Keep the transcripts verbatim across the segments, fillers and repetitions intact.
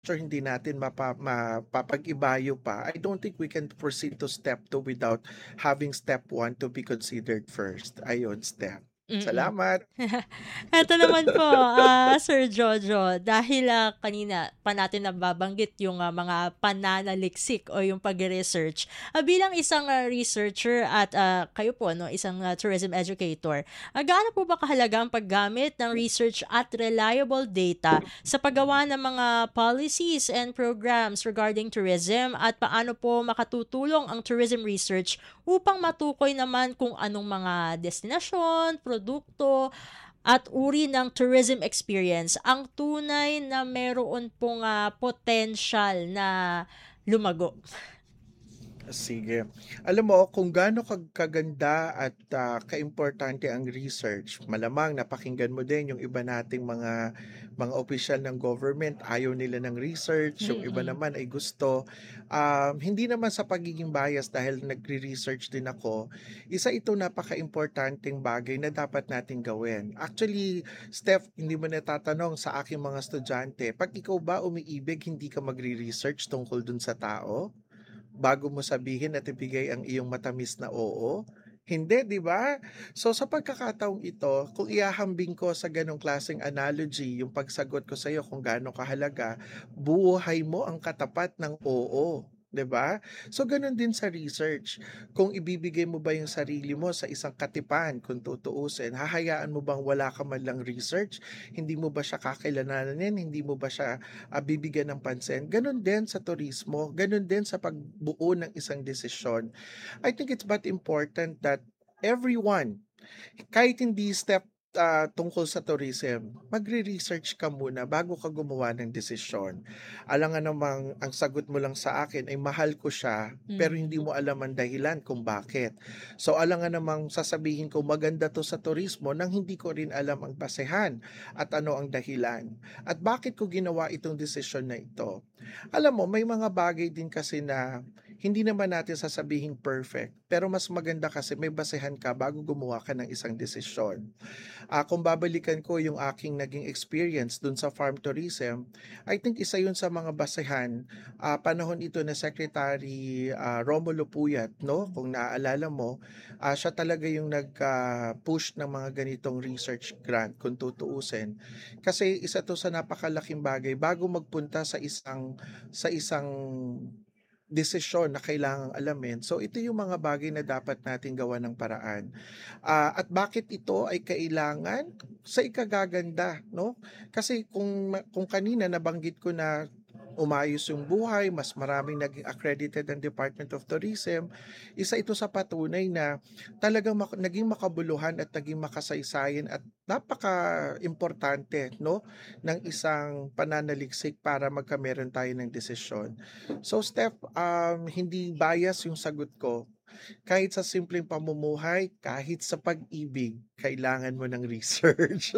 hindi natin mapa mapapag-ibayo pa, I don't think we can proceed to step two without having step one to be considered first. Ayun, step. Mm. Salamat. Eto naman po, ah, Sir Jojo, dahil, ah, kanina pa natin nababanggit yung, ah, mga pananaliksik o yung pagre-research. Ah, bilang isang, ah, researcher at, ah, kayo po 'no, isang, ah, tourism educator, ah, gaano po ba kahalaga ang paggamit ng research at reliable data sa paggawa ng mga policies and programs regarding tourism at paano po makatutulong ang tourism research upang matukoy naman kung anong mga destinasyon, produkto at uri ng tourism experience ang tunay na meron pong, ah, potensyal na lumago. Sige. Alam mo kung gaano ka kaganda at, ah, kaimportante ang research, malamang napakinggan mo din yung iba nating mga mga opisyal ng government, ayaw nila ng research, yung iba Mm. naman ay gusto. Um, hindi naman sa pagiging bias dahil nagre-research din ako, isa itong napakaimportanteng bagay na dapat nating gawin. Actually, Steph, hindi mo natatanong sa aking mga estudyante, 'pag ikaw ba umiibig, hindi ka magre-research tungkol dun sa tao? Bago mo sabihin at ibigay ang iyong matamis na oo? Hindi, 'di ba? So sa pagkakataong ito, kung ihahambing ko sa ganong klaseng analogy yung pagsagot ko sa iyo kung gaano kahalaga, buhay mo ang katapat ng oo, 'di ba? So gano'n din sa research. Kung ibibigay mo ba yung sarili mo sa isang katipan kung tutuusin, hahayaan mo bang wala ka man lang research? Hindi mo ba siya kakilalanin? Hindi mo ba siya ah, bibigyan ng pansin? Gano'n din sa turismo, gano'n din sa pagbuo ng isang desisyon. I think it's but important that everyone, kahit hindi step ah, tungkol sa tourism, magre-research ka muna bago ka gumawa ng desisyon. Alangan namang ang sagot mo lang sa akin ay mahal ko siya, pero hindi Mm. mo alam ang dahilan kung bakit. So alangan namang sasabihin ko maganda to sa turismo nang hindi ko rin alam ang basehan at ano ang dahilan. At bakit ko ginawa itong desisyon na ito. Alam mo, may mga bagay din kasi na hindi naman natin sasabihing perfect, pero mas maganda kasi may basehan ka bago gumawa ka ng isang desisyon. Ah, kung babalikan ko yung aking naging experience dun sa farm tourism, I think isa yun sa mga basehan, ah, panahon ito na Secretary ah, Romulo Puyat, no? Kung naaalala mo, ah, siya talaga yung nag-push ng mga ganitong research grant kung tutuusin. Kasi isa to sa napakalaking bagay bago magpunta sa isang sa isang desisyon na kailangang alamin. So ito yung mga bagay na dapat nating gawan ng paraan. Ah, at bakit ito ay kailangan? Sa ikagaganda, 'no? Kasi kung ma kung kanina nabanggit ko na umayos yung buhay, mas maraming naging accredited ang Department of Tourism, isa ito sa patunay na talagang mak naging makabuluhan at naging makasaysayan at napaka importante 'no, ng isang pananaliksik para magkameron tayo ng desisyon. So Steph, um, hindi bias yung sagot ko. Kahit sa simpleng pamumuhay, kahit sa pag-ibig, kailangan mo ng research.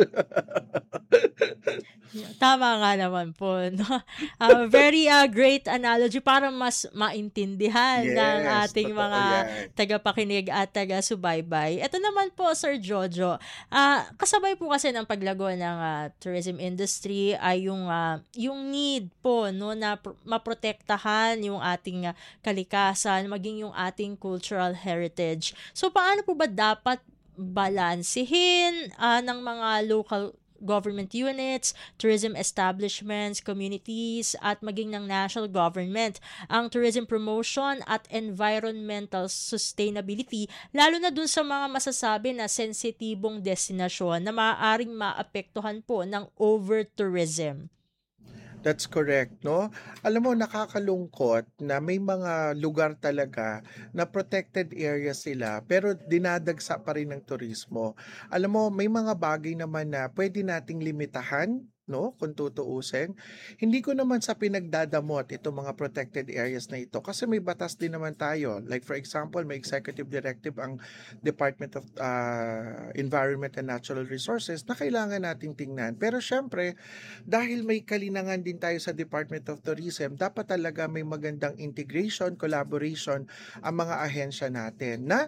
Yeah, tama nga naman po 'no. Ah, very, ah, great analogy para mas maintindihan ng Yes, ating totoo mga yan. tagapakinig at taga-subaybay. Eto naman po, Sir Jojo, ah, kasabay po kasi ng paglago ng, ah, tourism industry ay yung, ah, yung need po 'no na pro maprotektahan yung ating, ah, kalikasan, maging yung ating cultural heritage. So, paano po ba dapat balansehin, ah, ng mga local government units, tourism establishments, communities, at maging ng national government ang tourism promotion at environmental sustainability, lalo na dun sa mga masasabi na sensitibong destinasyon na maaaring maapektuhan po ng over-tourism. That's correct, 'no? Alam mo nakakalungkot na may mga lugar talaga na protected area sila pero dinadagsa pa rin ng turismo. Alam mo may mga bagay naman na pwede nating limitahan, 'no, kung tutuusin. Hindi ko naman sa pinagdadamot itong mga protected areas na ito kasi may batas din naman tayo. Like for example, may executive directive ang Department of ah, Environment and Natural Resources na kailangan nating tingnan. Pero siyempre, dahil may kalinangan din tayo sa Department of Tourism, dapat talaga may magandang integration, collaboration ang mga ahensya natin na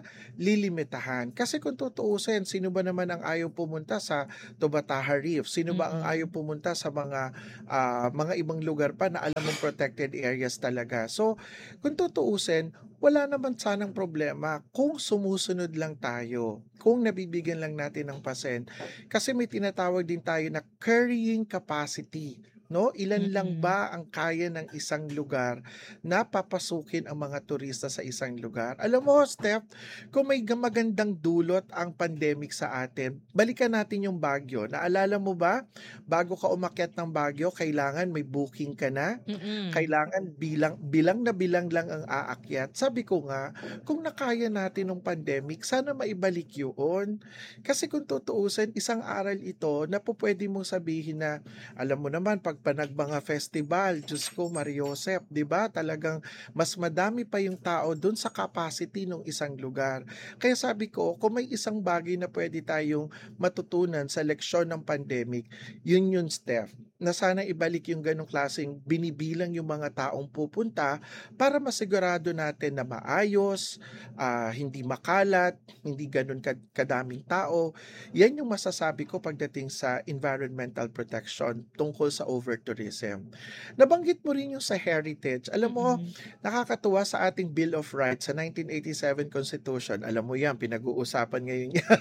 lilimitahan. Kasi kung tutuusin, sino ba naman ang ayaw pumunta sa Tubataha Reef? Sino ba ang ayaw Mm. pumunta pumunta sa mga, ah, mga ibang lugar pa na alam mong protected areas talaga. So, kung tutuusin, wala naman sanang problema kung sumusunod lang tayo, kung nabibigyan lang natin ng pasen. Kasi may tinatawag din tayo na carrying capacity, 'no? Ilan lang Mm. ba ang kaya ng isang lugar na papasukin ang mga turista sa isang lugar? Alam mo, Steph, kung may ga magandang dulot ang pandemic sa atin, balikan natin yung Baguio. Naalala mo ba, bago ka umakyat ng Baguio kailangan may booking ka na? Mm. Kailangan bilang bilang na bilang lang ang aakyat. Sabi ko nga, kung nakaya natin nung pandemic, sana maibalik yun. Kasi kung tutuusin, isang aral ito na pupuwede mong sabihin na, alam mo naman 'pag panag mga festival, Diyos ko Mariosep, 'di ba, talagang mas madami pa yung tao dun sa capacity ng isang lugar. Kaya sabi ko, kung may isang bagay na puwede tayong matutunan sa leksyon ng pandemic, yun yun, Steph, na sana ibalik yung gano'ng klaseng binibilang yung mga taong pupunta para masigurado natin na maayos, ah, hindi makalat, hindi gano'n ka kadaming tao. Yan yung masasabi ko pagdating sa environmental protection tungkol sa over-tourism. Nabanggit mo rin yung sa heritage. Alam mo, Mm. nakakatuwa sa ating Bill of Rights sa nineteen eighty-seven Constitution. Alam mo yan, pinag-uusapan ngayon yan.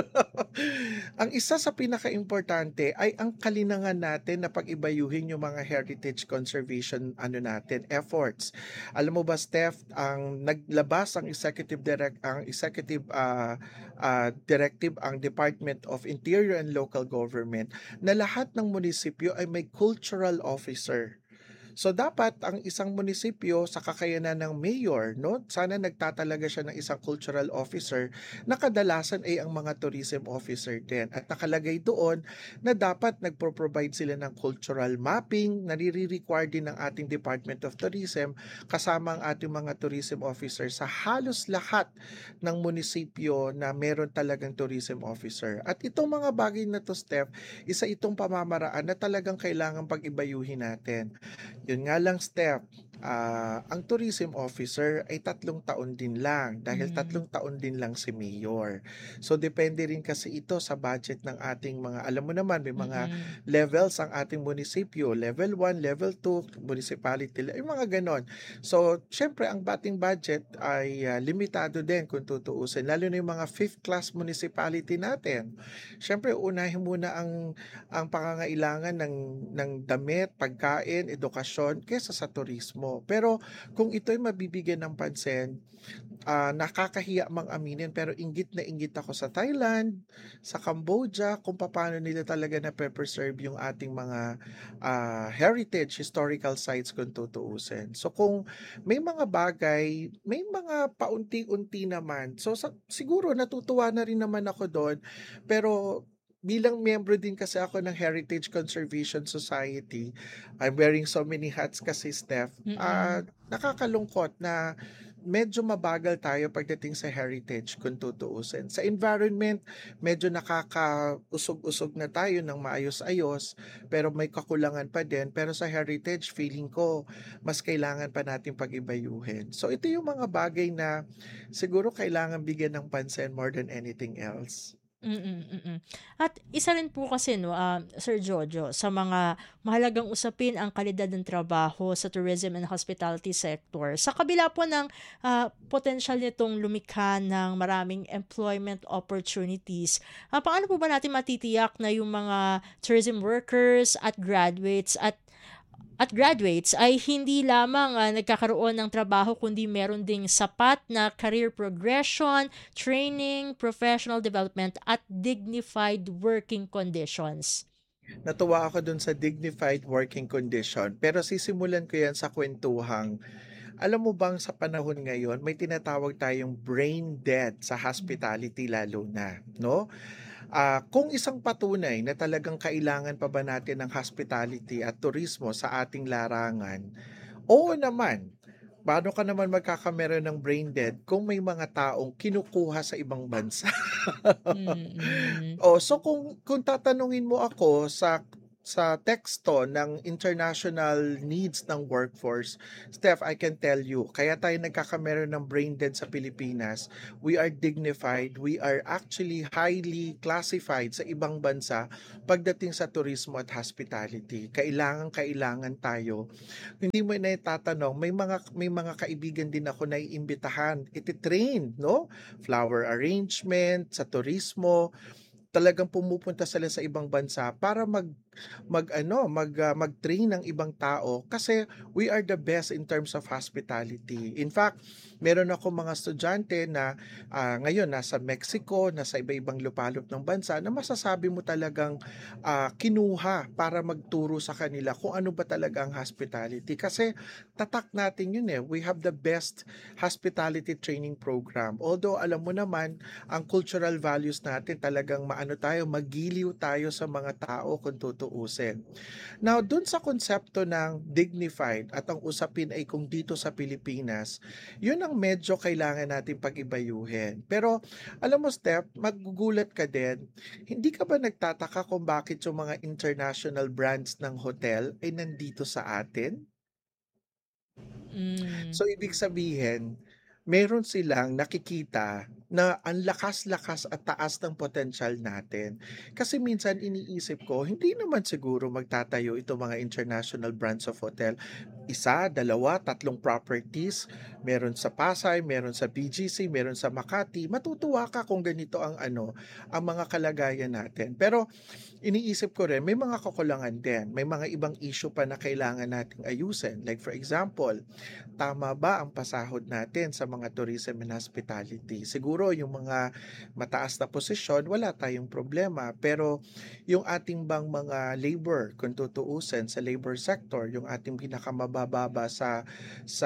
Ang isa sa pinakaimportante ay ang kalinangan natin na pag-ibayuhin yung mga heritage conservation ano natin, efforts. Alam mo ba, Steph, ang naglabas ang executive direct ang executive ah, ah, directive ang Department of Interior and Local Government na lahat ng munisipyo ay may cultural officer. So dapat ang isang munisipyo sa kakayanan ng mayor, 'no, sana nagtatalaga siya ng isang cultural officer na kadalasan ay ang mga tourism officer din at nakalagay doon na dapat nagpo-provide sila ng cultural mapping, nare-require din ng ating Department of Tourism kasama ang ating mga tourism officer sa halos lahat ng munisipyo na meron talagang tourism officer. At itong mga bagay na 'to, Steph, isa itong pamamaraan na talagang kailangang pag-ibayuhin natin. Yun nga lang, Steph, ah, ang tourism officer ay tatlong taon din lang dahil Hmm. tatlong taon din lang si mayor. So depende rin kasi ito sa budget ng ating mga, alam mo naman, may mga Mm. levels ang ating munisipyo, level one, level two, municipality, yung mga ganon. So syempre ang bating budget ay ah, limitado din kung tutuusin, lalo na yung mga fifth class municipality natin. Syempre unahin muna ang ang pangangailangan ng ng damit, pagkain, edukasyon kaysa sa turismo. Pero kung ito'y mabibigyan ng pansin, ah, nakakahiya mang aminin pero inggit na inggit ako sa Thailand, sa Cambodia, kung papaano nila talaga nape-preserve yung ating mga ah, heritage, historical sites kung tutuusin. So kung may mga bagay, may mga paunti-unti naman. So sa, siguro natutuwa na rin naman ako doon, pero bilang miyembro din kasi ako ng Heritage Conservation Society, I'm wearing so many hats kasi, Steph, ah, Mm. nakakalungkot na medyo mabagal tayo pagdating sa heritage kung tutuusin. Sa environment, medyo nakakausog-usog na tayo ng maayos-ayos, pero may kakulangan pa din. Pero sa heritage, feeling ko, mas kailangan pa natin pag-ibayuhin. So ito yung mga bagay na siguro kailangan bigyan ng pansin more than anything else. Mm, mm. At isa rin po kasi 'no, um, Sir Jojo, sa mga mahalagang usapin ang kalidad ng trabaho sa tourism and hospitality sector. Sa kabila po ng, ah, potensyal nitong lumikha ng maraming employment opportunities, ah, paano po ba natin matitiyak na yung mga tourism workers at graduates at at graduates ay hindi lamang, ah, nagkakaroon ng trabaho kundi meron ding sapat na career progression, training, professional development at dignified working conditions? Natuwa ako dun sa dignified working condition, pero sisimulan ko yan sa kwentuhang, alam mo bang sa panahon ngayon may tinatawag tayong brain dead sa Hmm. hospitality lalo na, 'no? Ah, kung isang patunay na talagang kailangan pa ba natin ng hospitality at turismo sa ating larangan, oo naman. Paano ka naman magkakameron ng brain dead kung may mga taong kinukuha sa ibang bansa? Mm. Oh, so kung kung tatanungin mo ako sa sa teksto ng international needs ng workforce, Steph, I can tell you, kaya tayo nagkakameron ng brain dead sa Pilipinas, we are dignified, we are actually highly classified sa ibang bansa pagdating sa turismo at hospitality. Kailangan kailangan tayo. Hindi mo na itatanong, may mga may mga kaibigan din ako na iimbitahan, iti-train, no? Flower arrangement sa turismo, talagang pumupunta sila sa ibang bansa para mag mag-ano, mag, ah, mag-train ng ibang tao kasi we are the best in terms of hospitality. In fact, meron ako mga estudyante na ah, ngayon nasa Mexico, nasa iba-ibang lupalop ng bansa na masasabi mo talagang ah, kinuha para magturo sa kanila kung ano ba talaga ang hospitality. Kasi tatak natin yun eh. We have the best hospitality training program. Although alam mo naman, ang cultural values natin talagang maano tayo, magiliw tayo sa mga tao kung tutuusin. Now, dun sa konsepto ng dignified at ang usapin ay kung dito sa Pilipinas, yun ang medyo kailangan natin pag-ibayuhin. Pero alam mo, Steph, magugulat ka din, hindi ka ba nagtataka kung bakit yung mga international brands ng hotel ay nandito sa atin? Hmm. So ibig sabihin, meron silang nakikita na ang lakas-lakas at taas ng potensyal natin. Kasi minsan iniisip ko, hindi naman siguro magtatayo itong mga international brands of hotel. Isa, dalawa, tatlong properties, meron sa Pasay, meron sa B G C, meron sa Makati. Matutuwa ka kung ganito ang ano, ang mga kalagayan natin. Pero iniisip ko rin, may mga kakulangan din. May mga ibang issue pa na kailangan nating ayusin. Like for example, tama ba ang pasahod natin sa mga tourism and hospitality? Siguro yung mga mataas na posisyon, wala tayong problema. Pero yung ating bang mga labor, kung tutuusin sa labor sector, yung ating pinakamabababa sa sa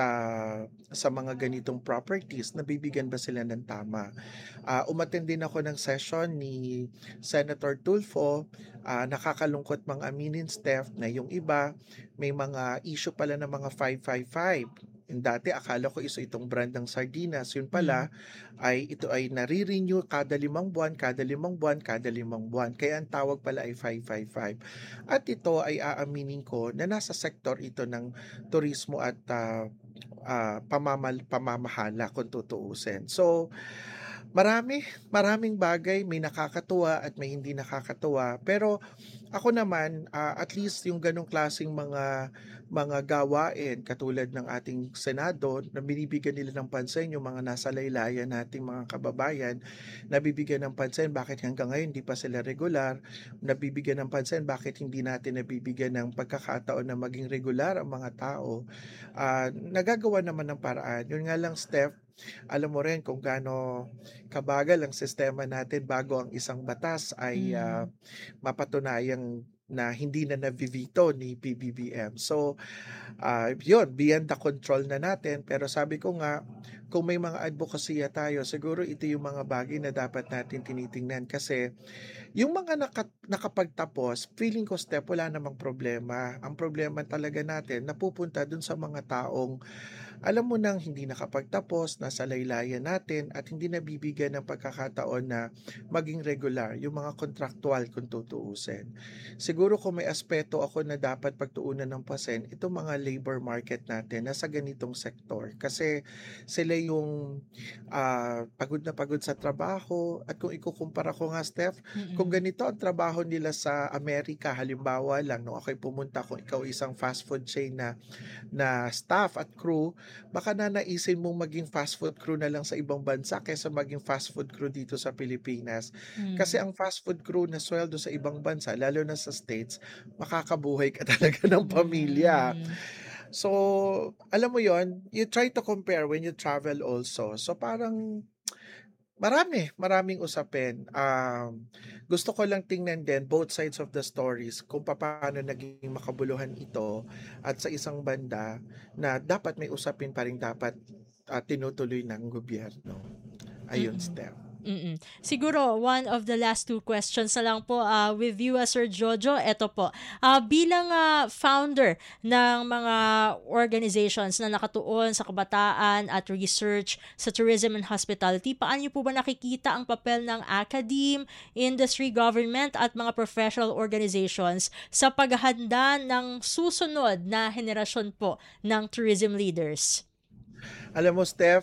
sa mga ganitong properties, nabibigyan ba sila ng tama? Uh, umattend din ako ng session ni Senator Tulfo. Ah, nakakalungkot mang aminin, Steph, na yung iba may mga issue pala ng mga five five five. Yung dati akala ko isa itong brand ng sardinas, yun Hmm. pala ay ito ay nare-renew kada limang buwan, kada limang buwan, kada limang buwan. Kaya ang tawag pala ay five five five. At ito ay aaminin ko na nasa sektor ito ng turismo at ah, ah, pamamal pamamahala kung tutuusin. So, marami, maraming bagay, may nakakatuwa at may hindi nakakatuwa. Pero ako naman, ah, at least yung ganong klaseng mga mga gawain katulad ng ating Senado na binibigyan nila ng pansin yung mga nasa laylayan nating mga kababayan, nabibigyan ng pansin bakit hanggang ngayon hindi pa sila regular, nabibigyan ng pansin bakit hindi natin nabibigyan ng pagkakataon na maging regular ang mga tao. Ah, nagagawa naman ng paraan. Yun nga lang, Steph, alam mo rin kung gaano kabagal ang sistema natin bago ang isang batas ay ah, Hmm. mapatunayang na hindi na nabivito ni P B B M. So, ah, yun, beyond the control na natin. Pero sabi ko nga, kung may mga advokasya tayo, siguro ito yung mga bagay na dapat natin tinitingnan kasi yung mga naka, nakapagtapos, feeling ko, Step, wala namang problema. Ang problema talaga natin, napupunta dun sa mga taong alam mo nang hindi nakapagtapos, nasa laylayan natin at hindi nabibigyan ng pagkakataon na maging regular, yung mga kontraktual kung tutuusin. Siguro kung may aspeto ako na dapat pagtuunan ng pasen, itong mga labor market natin nasa ganitong sektor. Kasi sila yung ah, pagod na pagod sa trabaho at kung ikukumpara ko nga, Steph, kung Mm. ganito ang trabaho nila sa Amerika, halimbawa lang, no, ako'y pumunta, kung ikaw isang fast food chain na na staff at crew, baka nanaisin mong maging fast food crew na lang sa ibang bansa kaysa maging fast food crew dito sa Pilipinas. Kasi Hmm. ang fast food crew na sweldo sa ibang bansa, lalo na sa States, makakabuhay ka talaga ng pamilya. Hmm. So, alam mo yon, you try to compare when you travel also. So, parang marami, maraming usapin. Um, gusto ko lang tingnan din both sides of the stories kung paano naging makabuluhan ito at sa isang banda na dapat may usapin pa rin dapat ah, tinutuloy ng gobyerno. Ayun, Mm. Steph. Mm. Siguro one of the last two questions na lang po ah, with you, ah, Sir Jojo. Eto po, ah, bilang ah, founder ng mga organizations na nakatuon sa kabataan at research sa tourism and hospitality, paano niyo po ba nakikita ang papel ng academe, industry, government at mga professional organizations sa paghahanda ng susunod na henerasyon po ng tourism leaders? Alam mo, Steph,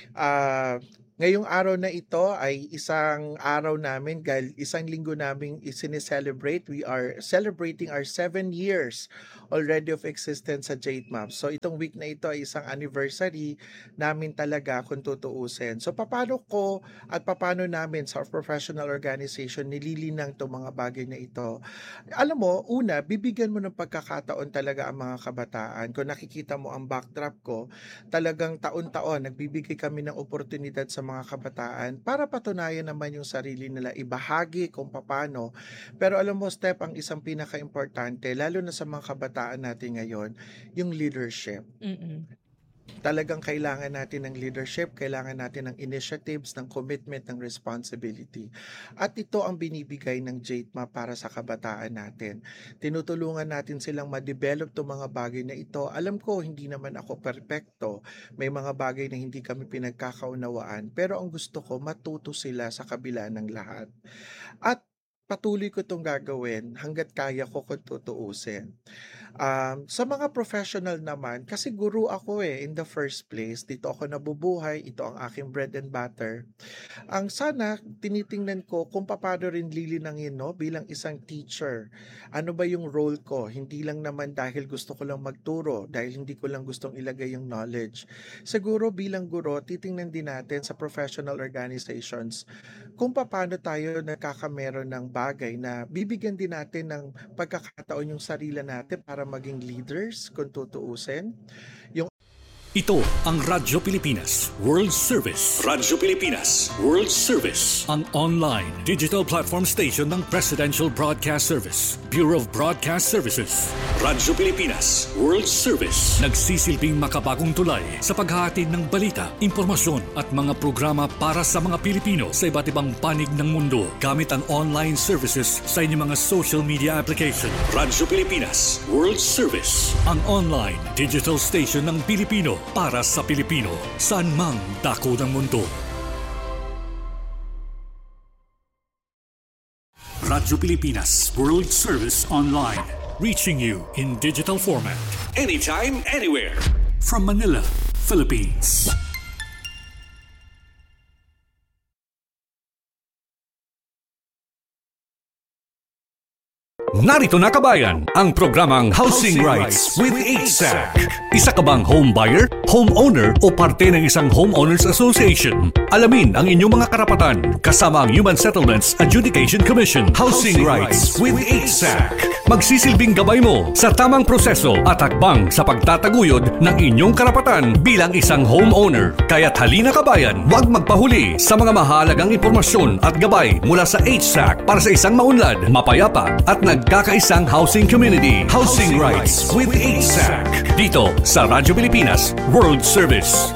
ah, ngayong araw na ito ay isang araw namin dahil isang linggo namin isineselebrate. We are celebrating our seven years already of existence sa Jade Map. So itong week na ito ay isang anniversary namin talaga kung tutuusin. So paano ko at paano namin sa professional organization nililinang itong mga bagay na ito? Alam mo, una, bibigyan mo ng pagkakataon talaga ang mga kabataan. Kung nakikita mo ang backdrop ko, talagang taon-taon nagbibigay kami ng oportunidad sa mga kabataan para patunayan naman yung sarili nila, ibahagi kung paano. Pero alam mo, Step, ang isang pinaka-importante, lalo na sa mga kabataan natin ngayon, yung leadership. Mm-mm. Talagang kailangan natin ng leadership, kailangan natin ng initiatives, ng commitment, ng responsibility. At ito ang binibigay ng Jade Map para sa kabataan natin. Tinutulungan natin silang ma-develop itong mga bagay na ito. Alam ko, hindi naman ako perpekto. May mga bagay na hindi kami pinagkakaunawaan. Pero ang gusto ko, matuto sila sa kabila ng lahat. At patuloy ko itong gagawin hanggat kaya ko kung tutuusin. Um, sa mga professional naman, kasi guru ako eh in the first place, dito ako nabubuhay, ito ang aking bread and butter. Ang sana, tinitingnan ko kung paano rin lilinangin no, bilang isang teacher. Ano ba yung role ko? Hindi lang naman dahil gusto ko lang magturo, dahil hindi ko lang gustong ilagay yung knowledge. Siguro bilang guro, titingnan din natin sa professional organizations kung paano tayo nakakameron ng bagay na bibigyan din natin ng pagkakataon yung sarili natin para maging leaders kung tutuusin. Yung Ito ang Radyo Pilipinas World Service. Radyo Pilipinas World Service. Ang online digital platform station ng Presidential Broadcast Service, Bureau of Broadcast Services. Radyo Pilipinas World Service. Nagsisilbing makabagong tulay sa paghahatid ng balita, impormasyon at mga programa para sa mga Pilipino sa iba't ibang panig ng mundo gamit ang online services sa inyong mga social media application. Radyo Pilipinas World Service. Ang online digital station ng Pilipino para sa Pilipino, saan mang dako ng mundo. Radyo Pilipinas World Service Online, reaching you in digital format, anytime, anywhere, from Manila, Philippines. Narito na kabayan, ang programang Housing Rights with H S A C. Isa ka bang home buyer, homeowner o parte ng isang homeowners association? Alamin ang inyong mga karapatan kasama ang Human Settlements Adjudication Commission. Housing Rights with H S A C. Magsisilbing gabay mo sa tamang proseso at hakbang sa pagtataguyod ng inyong karapatan bilang isang homeowner. Kaya't halina kabayan, huwag magpahuli sa mga mahalagang impormasyon at gabay mula sa H S A C para sa isang maunlad, mapayapa at nagkakaisang housing community. Housing Rights with H S A C. Dito sa Radyo Pilipinas World Service.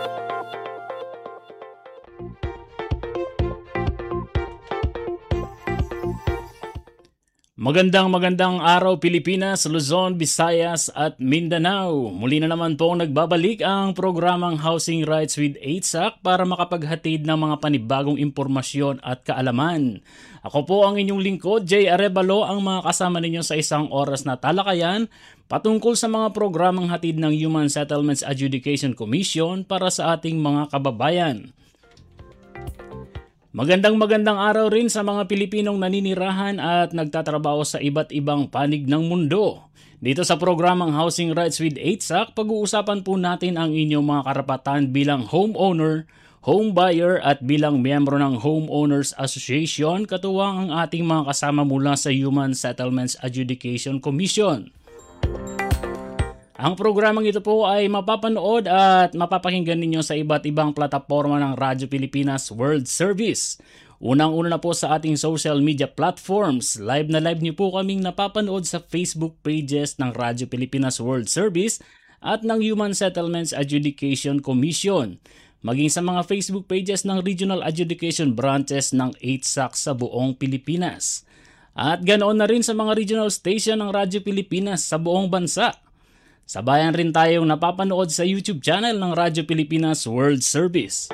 Magandang magandang araw Pilipinas, Luzon, Visayas at Mindanao. Muli na naman po nagbabalik ang programang Housing Rights with H S A C para makapaghatid ng mga panibagong impormasyon at kaalaman. Ako po ang inyong lingkod, Jay Arevalo, ang mga kasama ninyo sa isang oras na talakayan patungkol sa mga programang hatid ng Human Settlements Adjudication Commission para sa ating mga kababayan. Magandang magandang araw rin sa mga Pilipinong naninirahan at nagtatrabaho sa iba't ibang panig ng mundo. Dito sa programang Housing Rights with H S A C, pag-uusapan po natin ang inyong mga karapatan bilang homeowner, home buyer at bilang miyembro ng Homeowners Association, katuwang ang ating mga kasama mula sa Human Settlements Adjudication Commission. Ang programang ito po ay mapapanood at mapapakinggan ninyo sa iba't ibang plataforma ng Radyo Pilipinas World Service. Unang-una na po sa ating social media platforms. Live na live niyo po kaming napapanood sa Facebook pages ng Radyo Pilipinas World Service at ng Human Settlements Adjudication Commission. maging sa mga Facebook pages ng regional adjudication branches ng eight S A C sa buong Pilipinas. At ganoon na rin sa mga regional station ng Radyo Pilipinas sa buong bansa. Sabayan rin tayong napapanood sa YouTube channel ng Radyo Pilipinas World Service.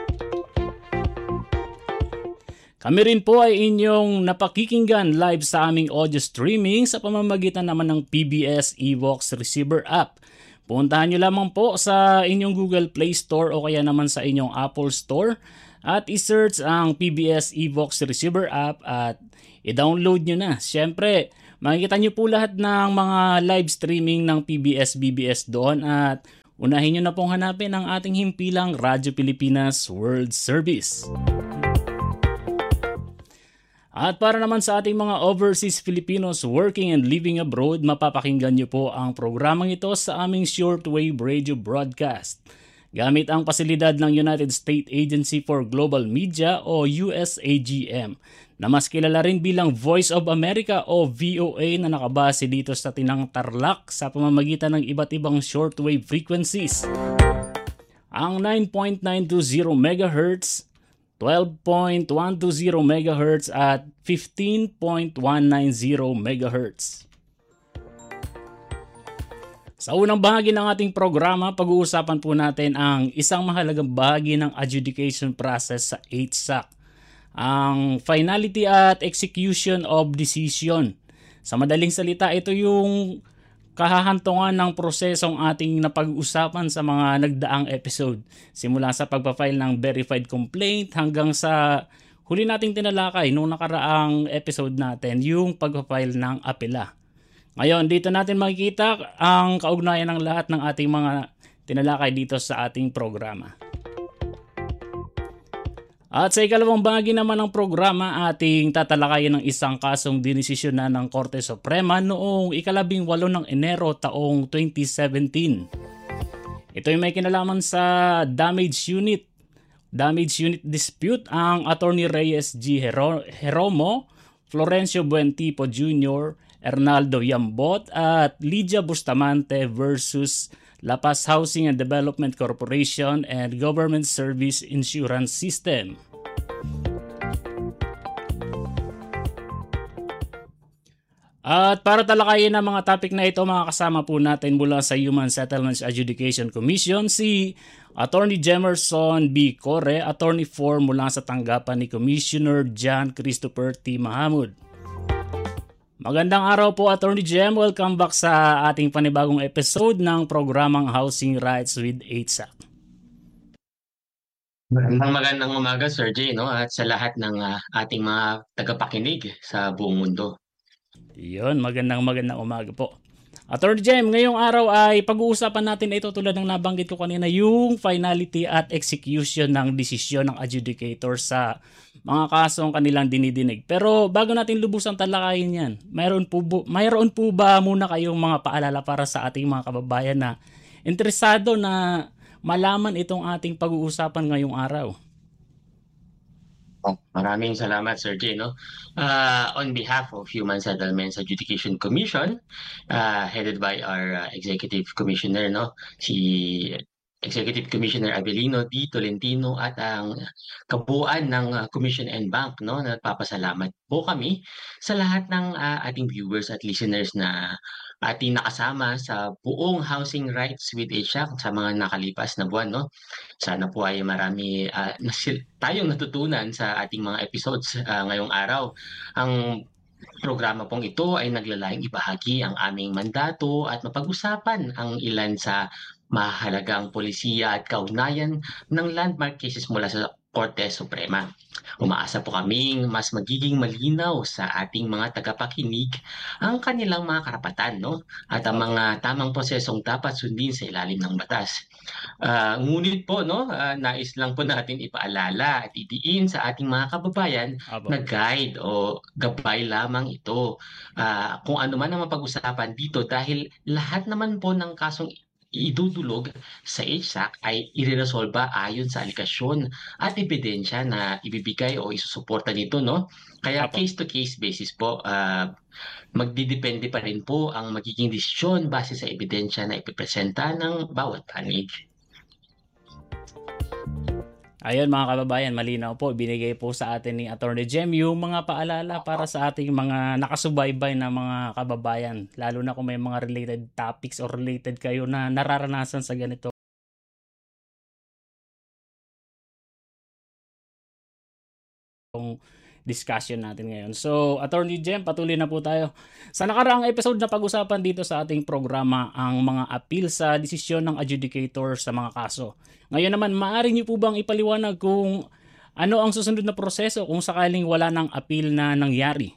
Kami rin po ay inyong napakikinggan live sa aming audio streaming sa pamamagitan naman ng P B S Evox Receiver app. Puntahan nyo lamang po sa inyong Google Play Store o kaya naman sa inyong Apple Store at isearch ang P B S Evox Receiver app at i-download nyo na. Siyempre, makikita nyo po lahat ng mga live streaming ng P B S B B S doon at unahin nyo na pong hanapin ang ating himpilang Radyo Pilipinas World Service. At para naman sa ating mga overseas Filipinos working and living abroad, mapapakinggan niyo po ang programang ito sa aming shortwave radio broadcast. Gamit ang pasilidad ng United States Agency for Global Media o U S A G M na mas kilala rin bilang Voice of America o V O A na nakabase dito sa Tinang Tarlac sa pamamagitan ng iba't ibang shortwave frequencies. Ang nine point nine two zero megahertz, twelve point one two zero megahertz at fifteen point one nine zero megahertz. Sa unang bahagi ng ating programa, pag-uusapan po natin ang isang mahalagang bahagi ng adjudication process sa eight S A C, ang finality at execution of decision. Sa madaling salita, ito yung kahahantungan ng prosesong ating napag-usapan sa mga nagdaang episode. Simula sa pagpa-file ng verified complaint hanggang sa huli nating tinalakay nung nakaraang episode natin, yung pagpa-file ng apela. Ngayon, dito natin makikita ang kaugnayan ng lahat ng ating mga tinalakay dito sa ating programa. At sa ikalawang bahagi naman ng programa, ating tatalakayin ng isang kasong dinesisyon na ng Korte Suprema noong ikalabing walo ng Enero taong twenty seventeen. Ito ay may kinalaman sa damage unit. Damage unit dispute ang Attorney Reyes G. Hero- Jeromo, Florencio Buentipo Junior, Ernaldo Yambot at Lydia Bustamante versus La Paz Housing and Development Corporation and Government Service Insurance System. At para talakayin ang mga topic na ito, mga kasama po natin mula sa Human Settlements Adjudication Commission si Attorney Jemerson B. Corre, Attorney four mula sa tanggapan ni Commissioner John Christopher T. Mahamud. Magandang araw po, Attorney Jem. Welcome back sa ating panibagong episode ng programang Housing Rights with eight S A C. Magandang magandang umaga, Sir Jay, no? At sa lahat ng uh, ating mga tagapakinig sa buong mundo. Yun, magandang magandang umaga po. Attorney Jem, ngayong araw ay pag-uusapan natin ito tulad ng nabanggit ko kanina, yung finality at execution ng desisyon ng adjudicator sa mga kasong kanilang dinidinig. Pero bago natin lubusang talakayin yan, mayroon po, bu- mayroon po ba muna kayong mga paalala para sa ating mga kababayan na interesado na malaman itong ating pag-uusapan ngayong araw? Oh, maraming salamat, Sir Jay, no? Uh, on behalf of Human Settlements Adjudication Commission, uh, headed by our uh, Executive Commissioner, no? Si Executive Commissioner Avelino D. Tolentino at ang kabuuan ng uh, Commission and Bank, no? Nagpapasalamat po kami sa lahat ng uh, ating viewers at listeners na ating nakasama sa buong Housing Rights with eight S A C sa mga nakalipas na buwan, no? Sana po ay marami uh, nasil- tayong natutunan sa ating mga episodes uh, ngayong araw. Ang programa pong ito ay naglalayong ibahagi ang aming mandato at mapag-usapan ang ilan sa mahalagang polisiya at kaugnayan ng landmark cases mula sa Korte Suprema. Umaasa po kaming mas magiging malinaw sa ating mga tagapakinig ang kanilang mga karapatan, no? At ang mga tamang prosesong dapat sundin sa ilalim ng batas. Uh, ngunit po, no, uh, nais lang po natin ipaalala at idiin sa ating mga kababayan Abo. na guide o gabay lamang ito. Uh, kung ano man ang mapag-usapan dito dahil lahat naman po ng kasong idudulog sa eight S A C ay ireresolba ayon sa aligasyon at ebidensya na ibibigay o isusuporta nito, no? Kaya Apo. case-to-case basis po, uh, magdidepende pa rin po ang magiging desisyon base sa ebidensya na ipipresenta ng bawat panig. Ayun mga kababayan, malinaw po, binigay po sa atin ni Attorney Jem yung mga paalala para sa ating mga nakasubaybay na mga kababayan, lalo na kung may mga related topics or related kayo na nararanasan sa ganito discussion natin ngayon. So, Attorney Jem, patuloy na po tayo. Sa nakaraang episode na pag-usapan dito sa ating programa ang mga appeal sa desisyon ng adjudicator sa mga kaso. Ngayon naman, maaari niyo po bang ipaliwanag kung ano ang susunod na proseso kung sakaling wala ng appeal na nangyari?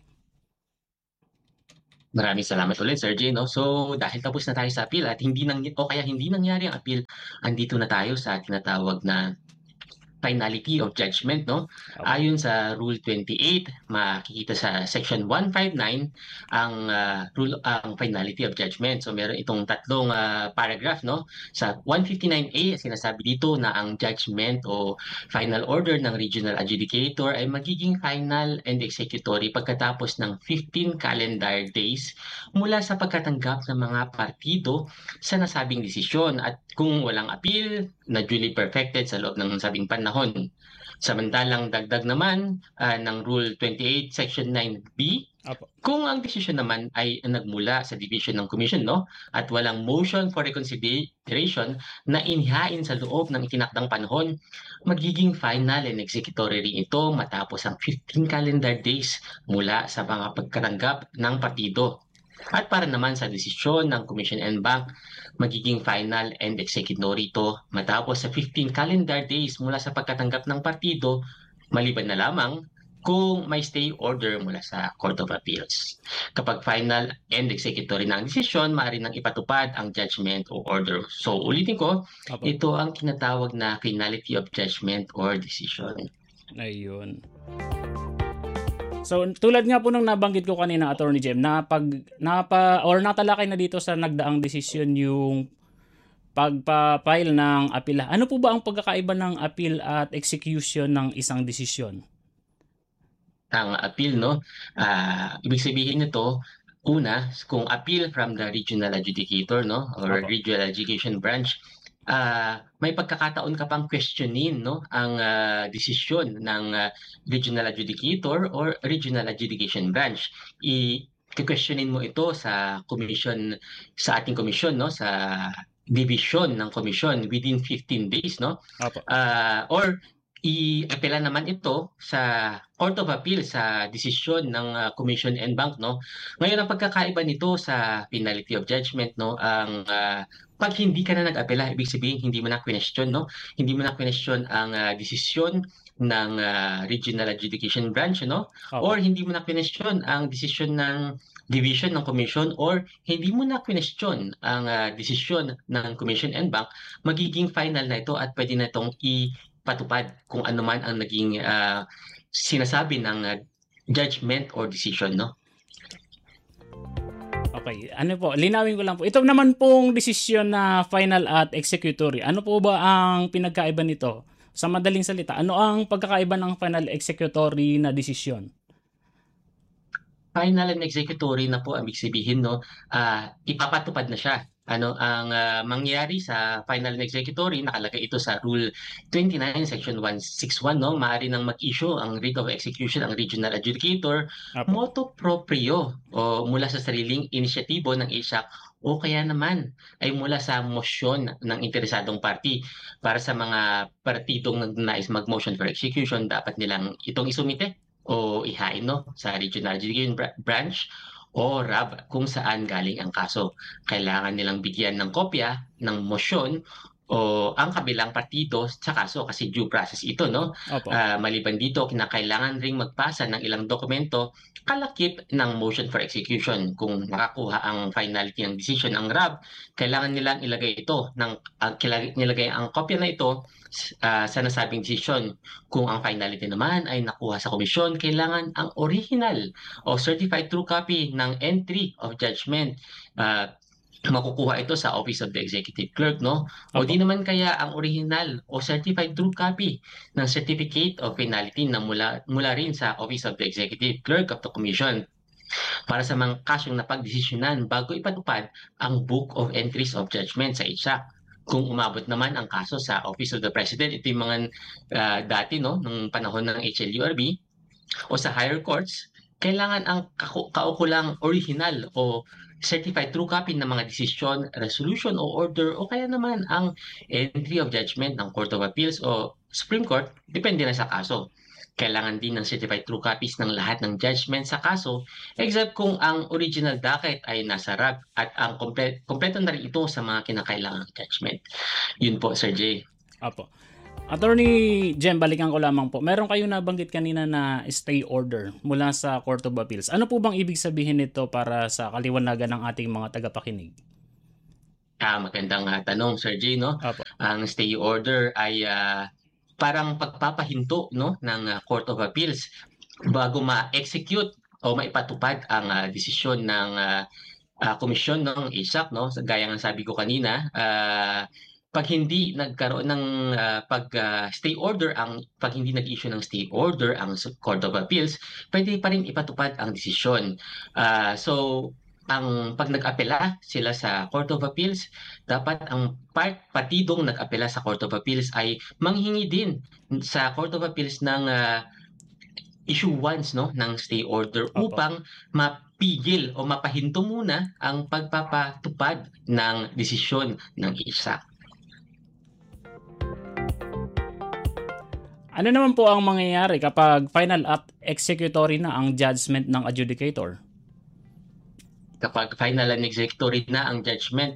Maraming salamat ulit, Sir Jay, no? So, dahil tapos na tayo sa appeal at hindi nang o kaya hindi nangyari ang appeal, andito na tayo sa tinatawag na finality of judgment, no? Ayon sa Rule twenty-eight, makikita sa Section one fifty-nine ang uh, rule ang finality of judgment. So meron itong tatlong uh, paragraph, no? Sa one fifty-nine A, sinasabi dito na ang judgment o final order ng regional adjudicator ay magiging final and executory pagkatapos ng fifteen calendar days mula sa pagkatanggap ng mga partido sa nasabing desisyon at kung walang appeal na duly perfected sa loob ng sabing panahon. Samantalang dagdag naman uh, ng Rule twenty-eight Section nine B, Apo. Kung ang desisyon naman ay nagmula sa division ng commission, no, at walang motion for reconsideration na inihain sa loob ng itinakdang panahon, magiging final and executory rin ito matapos ang fifteen calendar days mula sa mga pagkatanggap ng partido. At para naman sa desisyon ng Commission and Bank, magiging final and executory ito matapos sa fifteen calendar days mula sa pagkatanggap ng partido, maliban na lamang kung may stay order mula sa Court of Appeals. Kapag final and executory na ang desisyon, maaari nang ipatupad ang judgment o order. So ulitin ko, Apo. ito ang tinatawag na finality of judgment or decision. Ayun. So, tulad nga po nung nabanggit ko kanina, Attorney Jem, na pag napa or natalakay na dito sa nagdaang desisyon yung pagpa-file ng appeal. Ano po ba ang pagkakaiba ng appeal at execution ng isang desisyon? Ang appeal, no? Uh, ibig sabihin nito, una, kung appeal from the regional adjudicator, no, or Apo. regional adjudication branch, uh, may pagkakataon ka pang questionin, no, ang uh, desisyon ng uh, regional adjudicator or regional adjudication branch. I questionin mo ito sa commission, sa ating commission, no, sa division ng commission within fifteen days, no? Apo. Uh, or i-apela naman ito sa Court of Appeal sa desisyon ng uh, Commission and Bank, no. Ngayon ang pagkakaiba nito sa finality of judgment, no, ang uh, pag hindi ka na nag-apela, ibig sabihin hindi mo na question, no. Hindi mo na question ang uh, desisyon ng uh, Regional Adjudication Branch, no. Opo. Or hindi mo na question ang desisyon ng division ng commission, or hindi mo na question ang uh, desisyon ng Commission and Bank, magiging final na ito at pwede na itong i patupad kung ano man ang naging uh, sinasabi ng uh, judgment or decision, no? Okay, ano po, linawin ko lang po. Ito naman pong desisyon na final at executory. Ano po ba ang pinagkaiba nito? Sa madaling salita, ano ang pagkakaiba ng final executory na desisyon? Final and executory na po, ang ibig sabihin, no, uh, ipapatupad na siya. Ano ang uh, mangyayari sa final and executory, nakalagay ito sa Rule twenty-nine Section one sixty-one, no, maaari nang mag-issue ang writ of execution ang regional adjudicator Apo. motu proprio o mula sa sariling inisyatibo ng I S A C o kaya naman ay mula sa motion ng interesadong party. Para sa mga partidong nagnanais mag-motion for execution, dapat nilang itong isumite o ihain, no, sa regional adjudication branch o R A B kung saan galing ang kaso. Kailangan nilang bigyan ng kopya ng motion o ang kabilang partido sa kaso kasi due process ito, no? Opo. Uh, maliban dito, kinakailangan ring magpasa ng ilang dokumento kalakip ng motion for execution. Kung nakakuha ang finality ng decision ang R A B, kailangan nilang ilagay ito, ng, uh, nilagay ang kopya na ito uh, sa nasabing decision. Kung ang finality naman ay nakuha sa komisyon, kailangan ang original o certified true copy ng entry of judgment. Uh, makukuha ito sa Office of the Executive Clerk, no? O Opo. di naman kaya ang original o certified true copy ng Certificate of Finality na mula, mula rin sa Office of the Executive Clerk of the Commission para sa mga kasyong napagdesisyonan bago ipatupad ang Book of Entries of Judgment sa I S A C. Kung umabot naman ang kaso sa Office of the President, ito yung mga uh, dati no, nung panahon ng H L U R B o sa higher courts, kailangan ang kaukulang original o certified true copy ng mga desisyon, resolution o order o kaya naman ang entry of judgment ng Court of Appeals o Supreme Court, depende na sa kaso. Kailangan din ng certified true copies ng lahat ng judgment sa kaso except kung ang original docket ay nasa R A B at ang komple- kompleto na rin ito sa mga kinakailangang judgment. Yun po, Sir Jay. Apo. Attorney Jem, balikan ko lamang po. Meron kayong nabanggit kanina na stay order mula sa Court of Appeals. Ano po bang ibig sabihin nito para sa kaliwanagan ng ating mga tagapakinig? Ah, magandang uh, tanong, Sir Jay, no? Apo. Ang stay order ay uh, parang pagpapahinto no ng uh, Court of Appeals bago ma-execute o maipatupad ang uh, desisyon ng uh, uh, komisyon ng I S A C, no? Gaya ng sabi ko kanina, uh, pag hindi nagkaroon ng uh, pag uh, stay order ang pag hindi nag-issue ng stay order ang Court of Appeals, pwede pa rin ipatupad ang desisyon. Uh, so ang pag nag-apela sila sa Court of Appeals, dapat ang part partidong nag-apela sa Court of Appeals ay manghingi din sa Court of Appeals ng uh, issuance no ng stay order Opo. upang mapigil o mapahinto muna ang pagpapatupad ng desisyon ng I S A C. Ano naman po ang mangyayari kapag final at executory na ang judgment ng adjudicator? Kapag final and executory na ang judgment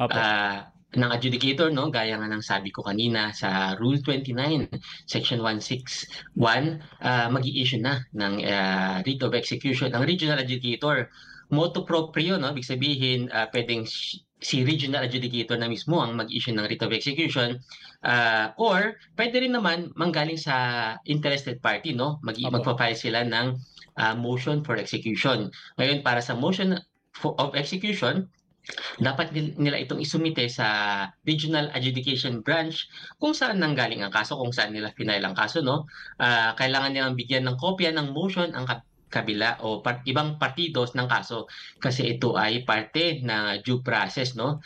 uh, ng adjudicator, no, gaya nga ng sabi ko kanina sa Rule twenty-nine, Section one sixty-one, uh, mag-i-issue na ng uh, writ of execution. Ang regional adjudicator, motu proprio, no, ibig sabihin, uh, pwedeng si regional adjudicator na mismo ang mag-issue ng writ of execution, uh, or pwede rin naman manggaling sa interested party, no, mag- magpa-file sila ng uh, motion for execution. Ngayon, para sa motion of execution, dapat nila itong isumite sa Regional Adjudication Branch kung saan nanggaling ang kaso, kung saan nila final ang kaso, no? Uh, kailangan nilang bigyan ng kopya ng motion ang kabila o part, ibang partidos ng kaso kasi ito ay parte na due process, no?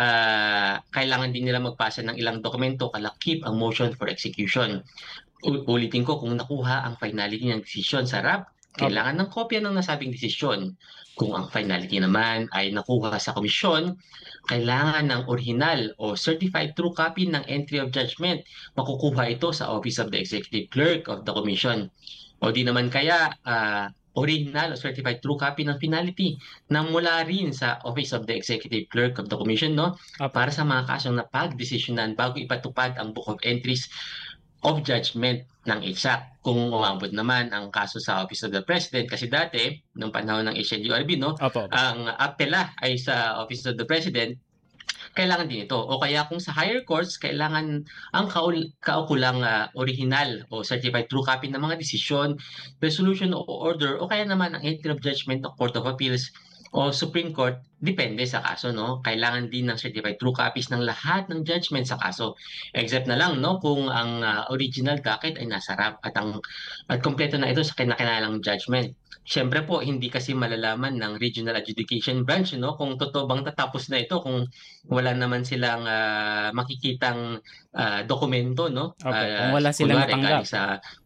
Uh, kailangan din nila magpasa ng ilang dokumento kalakip ang motion for execution. U- ulitin ko, kung nakuha ang finality ng decision sa R A B, kailangan ng kopya ng nasabing desisyon. Kung ang finality naman ay nakuha sa komisyon, kailangan ng original o certified true copy ng entry of judgment. Makukuha ito sa Office of the Executive Clerk of the Commission. O di naman kaya uh, original o certified true copy ng finality na mula rin sa Office of the Executive Clerk of the Commission, no? Para sa mga kasong napag-desisyonan bago ipatupad ang Book of Entries of Judgment ng I S A C. Kung umabot naman ang kaso sa Office of the President, kasi dati, nung panahon ng H L U R B, no, Opo. ang apela ay sa Office of the President, kailangan din ito. O kaya kung sa higher courts, kailangan ang kaul- kaukulang uh, original o certified true copy ng mga desisyon, resolution o order, o kaya naman ang entry of judgment ng Court of Appeals o Supreme Court, depende sa kaso, no? Kailangan din ng certified true copies ng lahat ng judgment sa kaso. Except na lang, no, kung ang uh, original docket ay nasa R A B at ang at kompleto na ito sa kinakailangang judgment. Siyempre po, hindi kasi malalaman ng Regional Adjudication Branch, no, kung totoo bang tatapos na ito, kung wala naman silang uh, makikitang uh, dokumento, no? Okay. Uh, Kung wala silang kunwari, natanggap. galing sa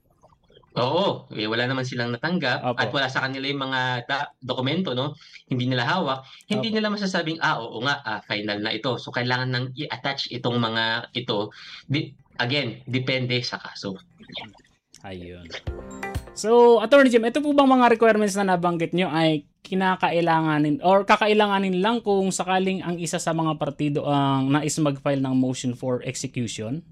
Oo, eh, wala naman silang natanggap. Opo. At wala sa kanila yung mga da- dokumento, no? Hindi nila hawak. Hindi Opo. nila masasabing, ah, oo nga, ah, final na ito. So, kailangan nang i-attach itong mga ito. Di- again, depende sa kaso. Ayun. So, Attorney Jim, ito po bang mga requirements na nabanggit nyo ay kinakailanganin or kakailanganin lang kung sakaling ang isa sa mga partido ang nais mag-file ng motion for execution?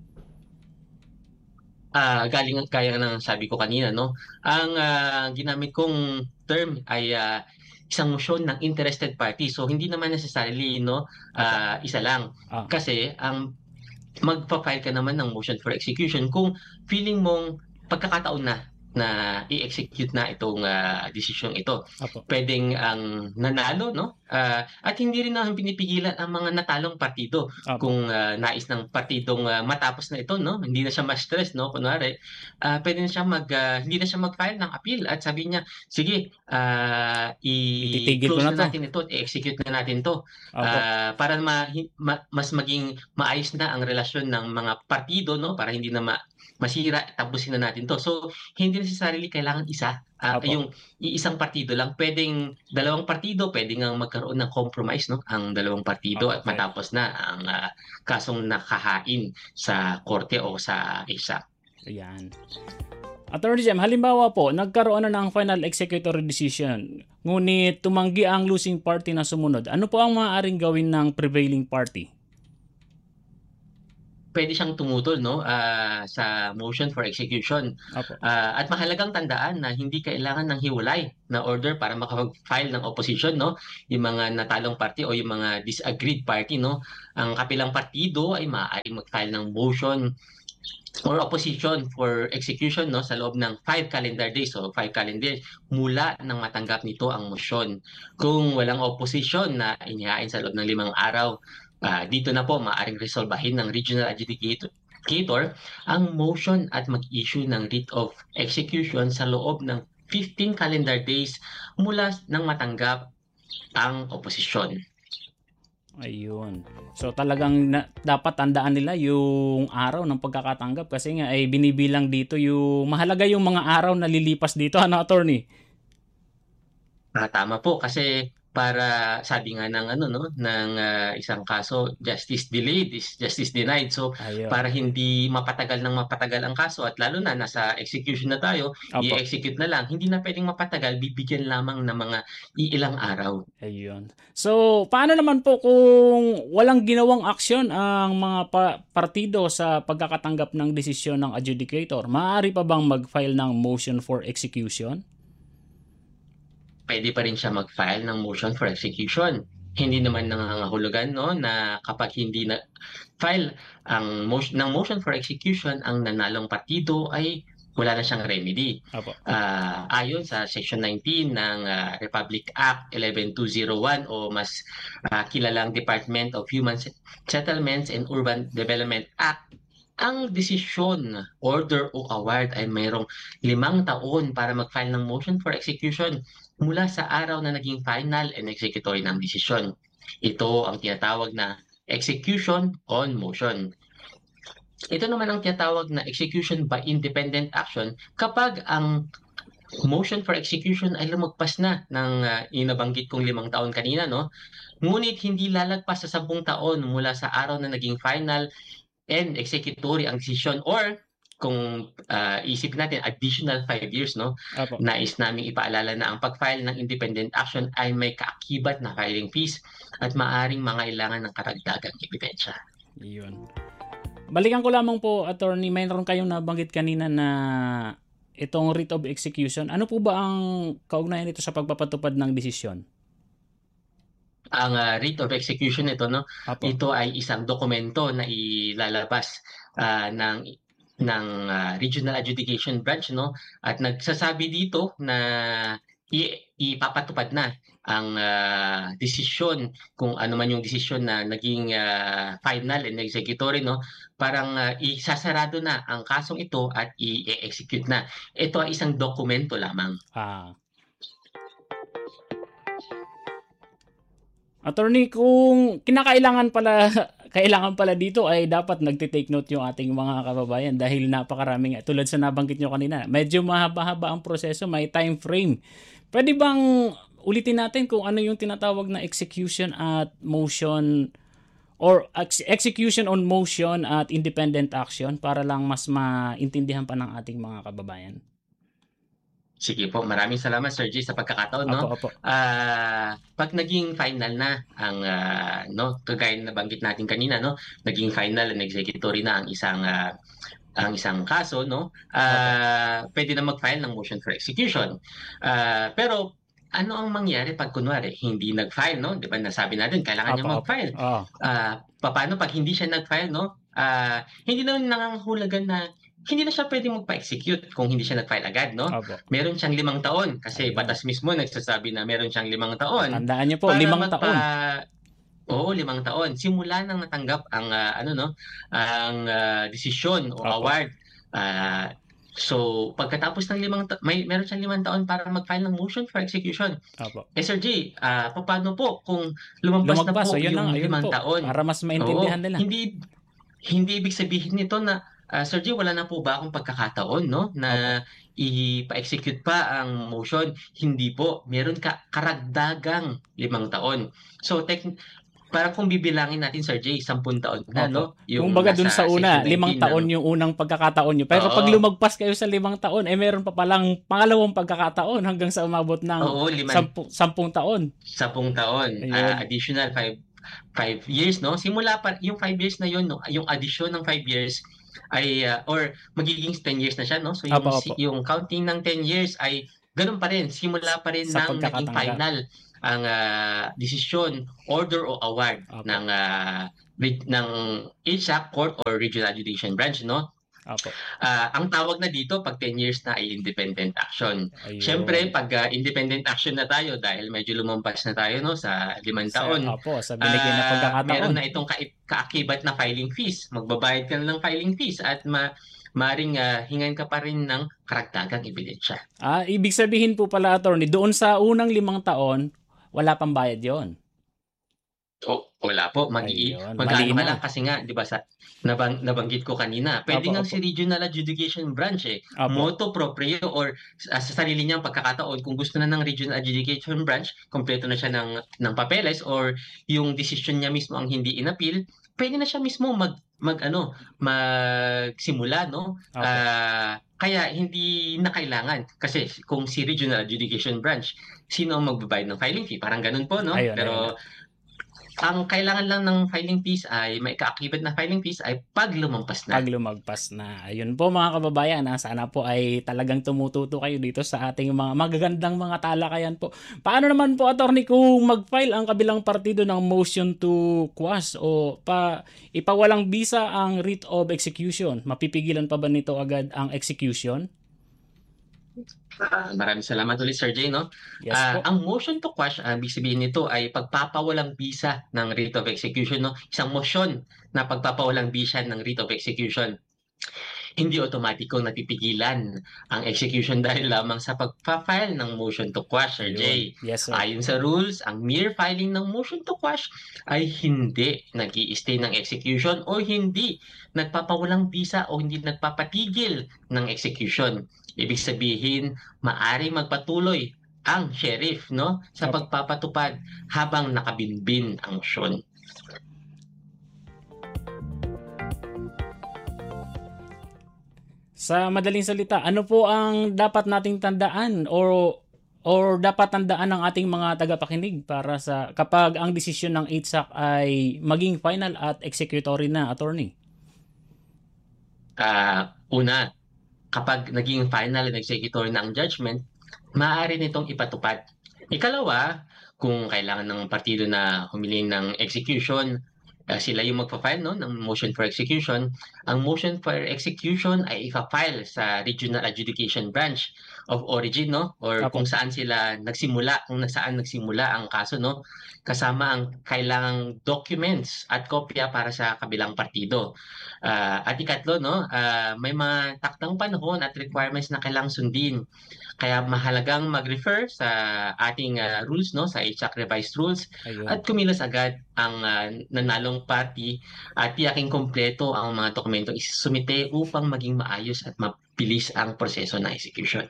Ah, galing kaya ng sabi ko kanina, no? Ang ah, ginamit kong term ay ah, isang motion ng interested party. So hindi naman necessarily, no, ah, isa lang. Ah. Kasi ang magpa-file ka naman ng motion for execution kung feeling mong pagkakataon na na i-execute na itong uh, decision ito. Apo. Pwedeng ang nanalo, no, Ah, at hindi rin naman pinipigilan ang mga natalong partido Opo. kung ah, nais ng partidong ah, matapos na ito, no? Hindi na siya ma-stress, no? Kunwari, ah, pwede na siya mag ah, hindi na siya mag-file ng appeal at sabi niya, sige, ah, Ititigil ko i-close na na to. natin ito, i-execute na natin to. Opo. Ah, para ma, ma- mas maging maayos na ang relasyon ng mga partido, no? Para hindi na ma- masira, tapusin na natin to. So, hindi necessarily kailangan isa. Ah, Opo. yung iisang partido lang, pwedeng dalawang partido, pwedeng ang magkaroon ng compromise, no? Ang dalawang partido Opo, at okay. matapos na ang ah, kasong nakahain sa korte o sa isa. Ayan. Attorney Jem, halimbawa po, nagkaroon na ng final executory decision, ngunit tumanggi ang losing party na sumunod. Ano po ang maaaring gawin ng prevailing party? Pwede siyang tumutol, no, ah, sa motion for execution. Opo. Ah, at mahalagang tandaan na hindi kailangan ng hiwalay na order para makapag-file ng opposition, no? Yung mga natalong party o yung mga disagreed party, no? Ang kapilang partido ay maaaring mag-file ng motion or opposition for execution, no, sa loob ng five calendar days o five calendar days mula nang matanggap nito ang motion. Kung walang opposition na inihain sa loob ng limang araw, ah, dito na po maaaring resolbahin ng regional adjudicator adjudicator ang motion at mag-issue ng writ of execution sa loob ng fifteen calendar days mula nang matanggap ang oposisyon. Ayun. So talagang na, dapat tandaan nila yung araw ng pagkakatanggap kasi nga ay binibilang dito yung mahalaga yung mga araw na lilipas dito, ano, attorney? Ah, tama po kasi para sabi nga ng ano, no, ng ah, isang kaso, justice delayed is justice denied. So Ayun. para hindi mapatagal ng mapatagal ang kaso at lalo na nasa execution na tayo, Opo. i-execute na lang. Hindi na pwedeng mapatagal, bibigyan lamang ng mga iilang araw. Ayun. So, paano naman po kung walang ginawang aksyon ang mga pa- partido sa pagkakatanggap ng desisyon ng adjudicator? Maaari pa bang mag-file ng motion for execution? Pwede pa rin siya mag-file ng motion for execution. Hindi naman nangangahulugan, no, na kapag hindi na file ang motion ng motion for execution ang nanalong partido ay wala na siyang remedy. Opo. Ah, ayon sa Section nineteen ng ah, Republic Act eleven two oh one o mas ah, kilalang Department of Human Settlements and Urban Development Act, ang desisyon, order o award ay mayroong limang taon para mag-file ng motion for execution mula sa araw na naging final and executory ng desisyon. Ito ang tinatawag na execution on motion. Ito naman ang tinatawag na execution by independent action kapag ang motion for execution ay lumagpas na ng uh, inabanggit kong limang taon kanina, no? Ngunit hindi lalagpas sa sampung taon mula sa araw na naging final and executory ang desisyon, or kung uh, isipin natin additional five years, no? Opo. Nais naming ipaalala na ang pag-file ng independent action ay may kaakibat na filing fees at maaring mangailangan ng karagdagang ebidensya. Yun. Balikan ko lamang po, attorney, mayroon kayong nabanggit kanina na itong writ of execution. Ano po ba ang kaugnayan nito sa pagpapatupad ng desisyon? Ang uh, writ of execution ito, no? Apo. Ito ay isang dokumento na ilalabas uh, ng ng uh, Regional Adjudication Branch, no? At nagsasabi dito na i- ipapatupad na ang uh, desisyon, kung ano man yung desisyon na naging uh, final and executory, no? Parang uh, isasarado na ang kasong ito at i-execute na. Ito ay isang dokumento lamang. Ah. Attorney, kung kinakailangan pala kailangan pala dito ay dapat nagte-take note yung ating mga kababayan dahil napakaraming, tulad sa nabanggit nyo kanina, medyo mahaba-haba ang proseso, may time frame. Pwede bang ulitin natin kung ano yung tinatawag na execution at motion or ex- execution on motion at independent action para lang mas maintindihan pa ng ating mga kababayan? Sige po, maraming salamat Sir Jay sa pagkakataon, no? Opo, opo. Ah, pag naging final na ang ah, no, kagaya na nabanggit natin kanina, no, naging final and executory na ang isang ah, ang isang kaso, no? Ah, pwede na mag-file ng motion for execution. Ah, pero ano ang mangyari pag kunwari hindi nag-file, no? 'Di ba nasabi natin kailangan niya Opo, opo. mag-file. Oh. Ah, paano pag hindi siya nag-file, no? Ah, hindi naman nangangahulugan na hindi na siya pwedeng magpa-execute kung hindi siya nag-file agad, no? Opo. Meron siyang limang taon kasi Ayun. batas mismo nagsasabi na meron siyang limang taon Tandaan niyo po, para limang magpa taon. Oo, limang taon. Simula nang natanggap ang ah, ano no, ang ah, desisyon o Opo. award. Ah, so pagkatapos ng limang ta- may meron siyang limang taon para mag-file ng motion for execution. Opo. Eh Sir J, ah paano po kung lumampas na Lumagpas, po so yun na yung nga, yun limang po. taon? Para mas Oo, maintindihan nila. hindi hindi ibig sabihin nito na ah, Sir J, wala na po ba akong pagkakataon, no, na ipa-execute pa ang motion? Hindi po. Meron ka karagdagang limang taon. So, tek parang kung bibilangin natin, Sir J, sampung taon na, Opo. no? Kung baga dun nasa sa una, Section limang nineteen taon ng- yung unang pagkakataon nyo. Pero Oo. pag lumagpas kayo sa limang taon, eh meron pa palang pangalawang pagkakataon hanggang sa umabot ng Oo, liman, sampu, sampung taon. sampung taon. Ayun. Ah, additional five five years, no? Simula pa yung five years na yun, no? Yung addition ng five years ay ah, or magiging ten years na siya, no? So yung Apo, si- apo. yung counting ng ten years ay ganun pa rin, simula pa rin Sa ng naging pagkakatanggap. final ang ah, desisyon, order o award Apo. ng ah, re- ng H A C Court or Regional Adjudication Branch, no? Opo. Ah, ang tawag na dito pag ten years na ay independent action. Ayun. Siyempre, pag ah, independent action na tayo dahil medyo lumampas na tayo, no, sa limang Sa, taon, opo, sa binigyan na Ah, pagkakataon. meron na itong ka- kaakibat na filing fees. Magbabayad ka na ng filing fees at ma maring ah, hingan ka pa rin ng karagdagang ebidensya. Ah, ibig sabihin po pala, attorney, doon sa unang limang taon, wala pang bayad yon. O wala po, magi Ayun, mag-ano ka malinaw. lang kasi nga, 'di ba, sa nabang, nabanggit ko kanina, pwede Opo, nga opo. si Regional Adjudication Branch eh, Opo. motu proprio or sa, sa sarili niyang pagkakataon kung gusto na ng Regional Adjudication Branch, kompleto na siya ng ng papeles or yung decision niya mismo ang hindi inappeal, pwede na siya mismo mag mag ano, magsimula, no? Opo. Ah, kaya hindi na kailangan kasi kung si Regional Adjudication Branch, sino ang magbabayad ng filing fee? Parang ganun po, no? Ayun, Pero ang kailangan lang ng filing fees ay may kaakibat na filing fees ay pag lumampas na. Pag lumagpas na. Ayun po mga kababayan, ah, sana po ay talagang tumututo kayo dito sa ating mga magagandang mga talakayan po. Paano naman po, attorney, kung mag-file ang kabilang partido ng motion to quash o pa ipawalang bisa ang writ of execution? Mapipigilan pa ba nito agad ang execution? Ah, maraming salamat ulit, Sir Jay, no? Yes Ah, po. ang motion to quash, ang ibig sabihin nito ay pagpapawalang bisa ng writ of execution, no? Isang motion na pagpapawalang bisa ng writ of execution. Hindi otomatikong napipigilan ang execution dahil lamang sa pagpa-file ng motion to quash, Sir Jay. Ayun. Yes, sir. Ayon sa rules, ang mere filing ng motion to quash ay hindi nag-i-stay ng execution o hindi nagpapawalang bisa o hindi nagpapatigil ng execution. Ibig sabihin, maari magpatuloy ang sheriff, no, sa Opo. pagpapatupad habang nakabinbin ang motion. Sa madaling salita, ano po ang dapat nating tandaan or or dapat tandaan ng ating mga tagapakinig para sa kapag ang desisyon ng H S A C ay maging final at executory na, attorney? Ah, una, kapag naging final and executory na ang judgment, maaari nitong ipatupad. Ikalawa, kung kailangan ng partido na humiling ng execution, ah, sila yung magpa-file, no, ng motion for execution. Ang motion for execution ay ipa-file sa Regional Adjudication Branch of Origin, no, or Apo. kung saan sila nagsimula, kung saan nagsimula ang kaso, no, kasama ang kailangang documents at kopya para sa kabilang partido. Ah, at ikatlo, no, ah, may mga taktang panahon at requirements na kailangang sundin. Kaya mahalagang mag-refer sa ating ah, rules, no, sa H S A C revised rules Ayun. at kumilos agad ang ah, nanalong party at tiyaking kompleto ang mga dokumento isumite upang maging maayos at mabilis ang proseso ng execution.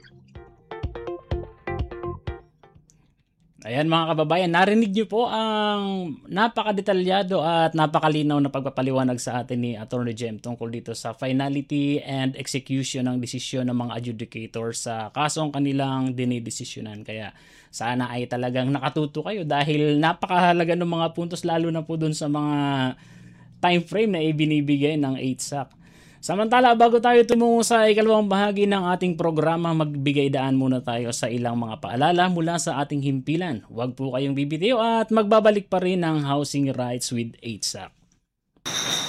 Ayan mga kababayan, narinig niyo po ang napakadetalyado at napakalinaw na pagpapaliwanag sa atin ni Attorney Jem tungkol dito sa finality and execution ng desisyon ng mga adjudicator sa kasong kanilang dinidesisyonan. Kaya sana ay talagang nakatuto kayo dahil napakahalaga ng mga puntos lalo na po dun sa mga time frame na ibinibigay ng H S A C. Samantala, bago tayo tumungo sa ikalawang bahagi ng ating programa, magbigay daan muna tayo sa ilang mga paalala mula sa ating himpilan. Huwag po kayong bibitiw at magbabalik pa rin ang Housing Rights with H S A C.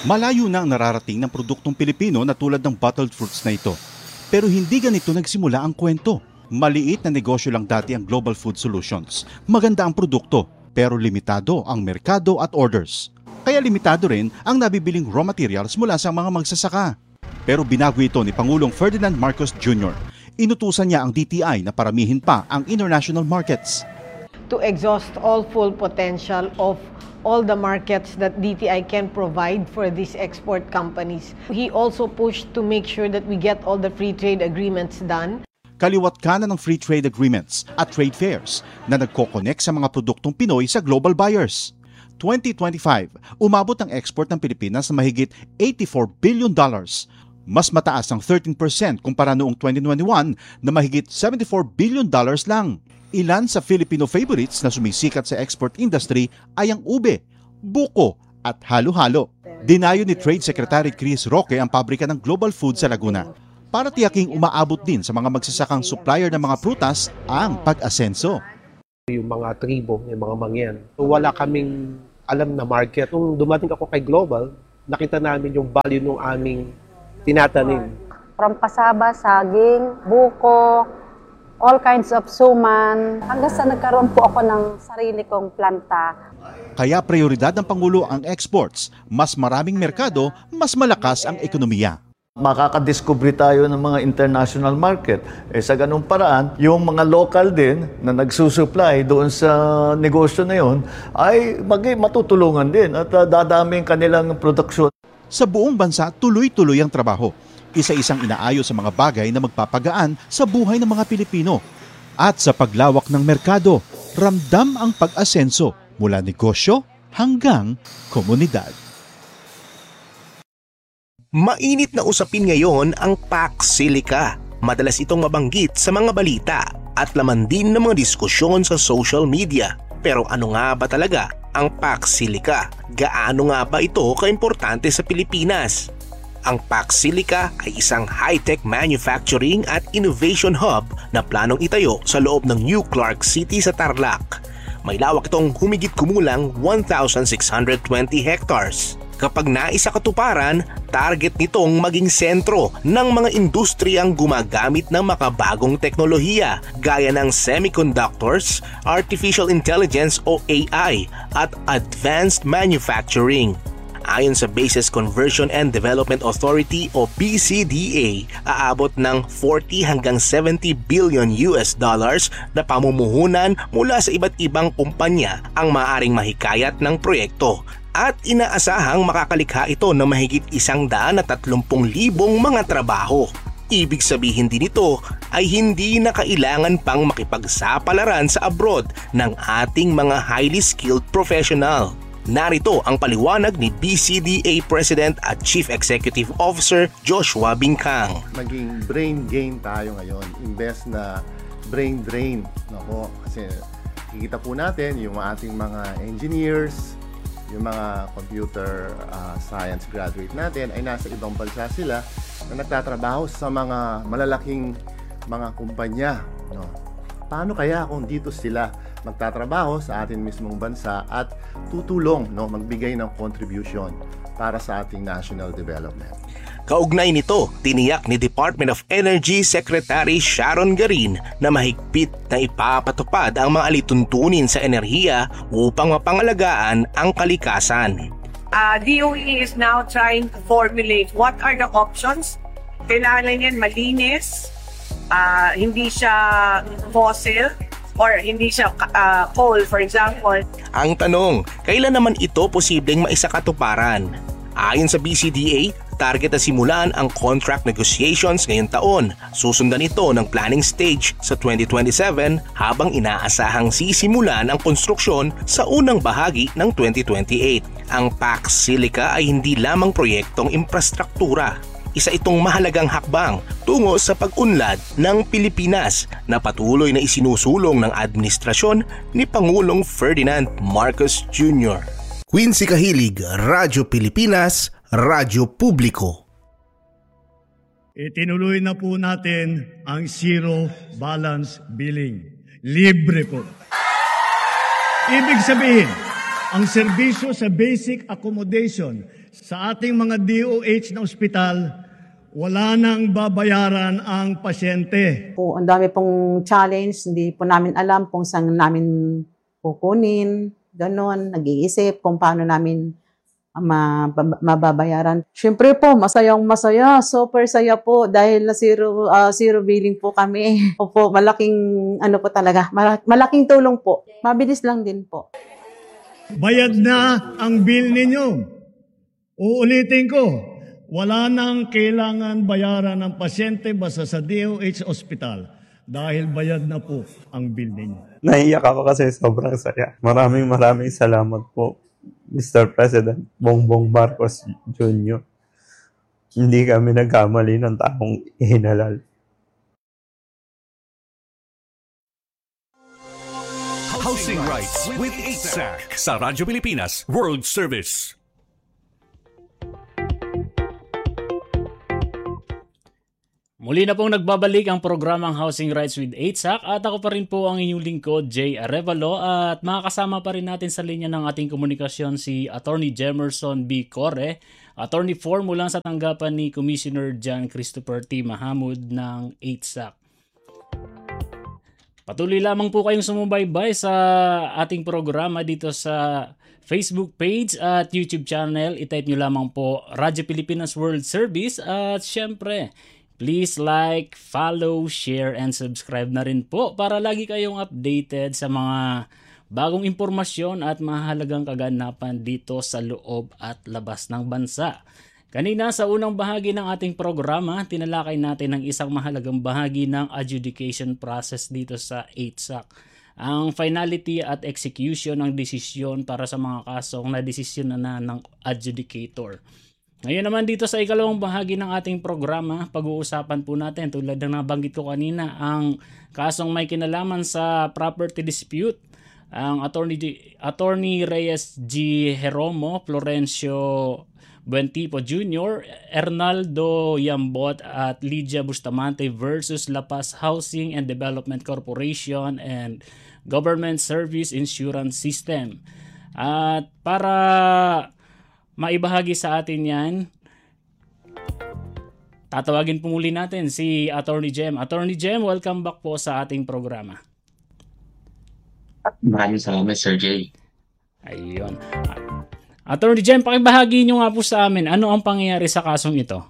Malayo na ang nararating ng produktong Pilipino na tulad ng bottled fruits na ito. Pero hindi ganito nagsimula ang kwento. Maliit na negosyo lang dati ang Global Food Solutions. Maganda ang produkto, pero limitado ang merkado at orders. Kaya limitado rin ang nabibiling raw materials mula sa mga magsasaka. Pero binago ito ni Pangulong Ferdinand Marcos Junior Inutusan niya ang D T I na paramihin pa ang international markets. To exhaust all full potential of all the markets that D T I can provide for these export companies. He also pushed to make sure that we get all the free trade agreements done. Kaliwat kanan ng free trade agreements at trade fairs na nagko-connect sa mga produktong Pinoy sa global buyers. twenty twenty-five, umabot ang export ng Pilipinas na mahigit eighty-four billion dollars. Mas mataas ang thirteen percent kumpara noong twenty twenty-one na mahigit seventy-four billion dollars lang. Ilan sa Filipino favorites na sumisikat sa export industry ay ang ube, buko at halo-halo. Dinayo ni Trade Secretary Chris Roque ang pabrika ng Global Food sa Laguna para tiyaking umaabot din sa mga magsasakang supplier ng mga prutas ang pag-asenso. Yung mga tribo, yung mga mangyan, wala kaming alam na market. Nung dumating ako kay Global, nakita namin yung value ng aming tinatanim. From pasaba, saging, buko, all kinds of suman, hanggang sa nagkaroon po ako ng sarili kong planta. Kaya prioridad ng Pangulo ang exports. Mas maraming merkado, mas malakas ang ekonomiya. Makakadiscover tayo ng mga international market. Eh, sa ganung paraan, yung mga local din na nagsusupply doon sa negosyo na yun ay mag- matutulungan din at uh, dadami ang kanilang produksyon. Sa buong bansa, tuloy-tuloy ang trabaho. Isa-isang inaayos sa mga bagay na magpapagaan sa buhay ng mga Pilipino. At sa paglawak ng merkado, ramdam ang pag-asenso mula negosyo hanggang komunidad. Mainit na usapin ngayon ang Pax Silica. Madalas itong mabanggit sa mga balita at laman din ng mga diskusyon sa social media. Pero ano nga ba talaga ang Pax Silica? Gaano nga ba ito kaimportante sa Pilipinas? Ang Pax Silica ay isang high-tech manufacturing at innovation hub na planong itayo sa loob ng New Clark City sa Tarlac. May lawak itong humigit kumulang one thousand six hundred twenty hectares. Kapag naisa katuparan, target nitong maging sentro ng mga industriyang gumagamit ng makabagong teknolohiya gaya ng semiconductors, artificial intelligence o A I at advanced manufacturing. Ayon sa Bases Conversion and Development Authority o B C D A, aabot ng forty hanggang seventy billion U S dollars na pamumuhunan mula sa iba't ibang kumpanya ang maaaring mahikayat ng proyekto. At inaasahang makakalikha ito ng mahigit isang daan at tatlumpung libong mga trabaho. Ibig sabihin din ito ay hindi na kailangan pang makipagsapalaran sa abroad ng ating mga highly skilled professional. Narito ang paliwanag ni B C D A President at Chief Executive Officer Joshua Bingkang. Maging brain gain tayo ngayon, imbes na brain drain. Nako, kasi kikita po natin yung ating mga engineers, yung mga computer uh, science graduate natin ay nasa ibang bansa sila na nagtatrabaho sa mga malalaking mga kumpanya. No? Paano kaya kung dito sila magtatrabaho sa ating mismong bansa at tutulong, no, magbigay ng contribution para sa ating national development? Kaugnay nito, tiniyak ni Department of Energy Secretary Sharon Garin na mahigpit na ipapatupad ang mga alituntunin sa enerhiya upang mapangalagaan ang kalikasan. Uh, D O E is now trying to formulate what are the options. Kailangan yan malinis, uh, hindi siya fossil, or hindi siya uh, coal, for example. Ang tanong, kailan naman ito posibleng maisakatuparan? Ayon sa B C D A, target na simulan ang contract negotiations ngayong taon. Susundan ito ng planning stage sa twenty twenty-seven habang inaasahang sisimulan ang konstruksyon sa unang bahagi ng twenty twenty-eight. Ang Pax Silica ay hindi lamang proyektong infrastruktura. Isa itong mahalagang hakbang tungo sa pag-unlad ng Pilipinas na patuloy na isinusulong ng administrasyon ni Pangulong Ferdinand Marcos Junior Quincy Kahilig, Radyo Pilipinas, Radyo Publiko. Itinuloy na po natin ang zero balance billing. Libre po. Ibig sabihin, ang serbisyo sa basic accommodation sa ating mga D O H na ospital, wala nang babayaran ang pasyente. Po, ang dami pong challenge, hindi po namin alam kung saan namin kukunin, ganon, nag-iisip kung paano namin mababayaran. Siyempre po, masayang masaya, super saya po dahil na zero, uh, zero billing po kami. Opo, malaking, ano po talaga, malaking tulong po. Mabilis lang din po. Bayad na ang bill ninyo. Uulitin ko, wala nang kailangan bayaran ng pasyente basta sa D O H Hospital dahil bayad na po ang bill ninyo. Naiyak ako kasi sobrang saya. Maraming maraming salamat po, Mister President Bongbong Marcos Junior Hindi kami nagkamali ng taong ihinalal. Housing Rights with eight S A C sa Radyo Pilipinas World Service. Muli na pong nagbabalik ang programang Housing Rights with eight S A C at ako pa rin po ang inyong lingkod, Jay Arevalo, at makakasama pa rin natin sa linya ng ating komunikasyon si Attorney Jemerson B. Corre, Attorney four mula sa tanggapan ni Commissioner John Christopher T. Mahamud ng eight S A C. Patuloy lamang po kayong sumubaybay sa ating programa dito sa Facebook page at YouTube channel. I-type nyo lamang po Radyo Pilipinas World Service at syempre, please like, follow, share, and subscribe na rin po para lagi kayong updated sa mga bagong impormasyon at mahalagang kaganapan dito sa loob at labas ng bansa. Kanina sa unang bahagi ng ating programa, tinalakay natin ang isang mahalagang bahagi ng adjudication process dito sa eight S A C. Ang finality at execution ng desisyon para sa mga kasong na-desisyon na ng adjudicator. Ngayon naman dito sa ikalawang bahagi ng ating programa, pag-uusapan po natin tulad ng nabanggit ko kanina ang kasong may kinalaman sa property dispute. Ang Attorney, Attorney Reyes G. Jeromo, Florencio Buentipo Junior, Hernaldo Yambot at Lydia Bustamante versus La Paz Housing and Development Corporation and Government Service Insurance System. At para maibahagi sa atin yan, tatawagin po muli natin si Attorney Jem. Attorney Jem, welcome back po sa ating programa. Maraming salamat, Sir Jay. Ayun. Attorney Jem, pakibahagi nyo nga po sa amin, ano ang pangyayari sa kasong ito?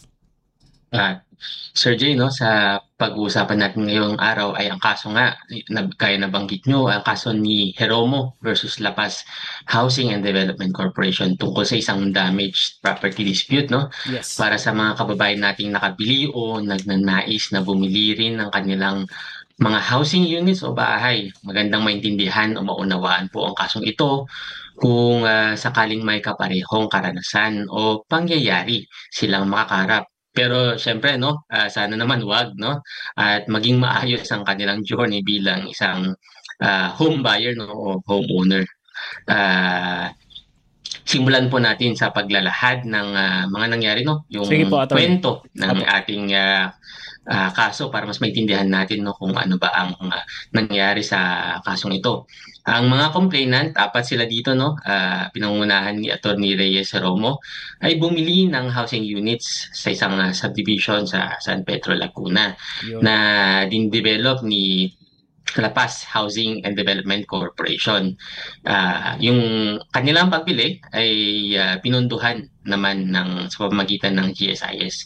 Uh, Sir Jay, no, sa pag-uusapan natin ngayong araw ay ang kaso nga, na, kaya nabanggit nyo, ang kaso ni Jeromo versus La Paz Housing and Development Corporation tungkol sa isang damaged property dispute, no? Yes. Para sa mga kababayan nating nakabili o nagnanais na bumili rin ng kanilang mga housing units o bahay, magandang maintindihan o maunawaan po ang kasong ito kung uh, sakaling may kaparehong karanasan o pangyayari silang makakarap. Pero syempre, no, uh, sana naman wag, no, at maging maayos ang kanilang journey bilang isang uh, home buyer, no, o homeowner. Uh, simulan po natin sa paglalahad ng uh, mga nangyari, no, yung po, kwento ng ating uh, uh, kaso para mas maintindihan natin, no, kung ano ba ang uh, nangyari sa kasong ito. Ang mga complainant, apat sila dito, no, uh, pinangunahan ni Attorney Reyes Jeromo, ay bumili ng housing units sa isang uh, subdivision sa San Pedro, Laguna, Yun. na din-develop ni La Paz Housing and Development Corporation. Uh, yung kanilang pagbili ay uh, pinunduhan naman ng, sa pamamagitan ng G S I S.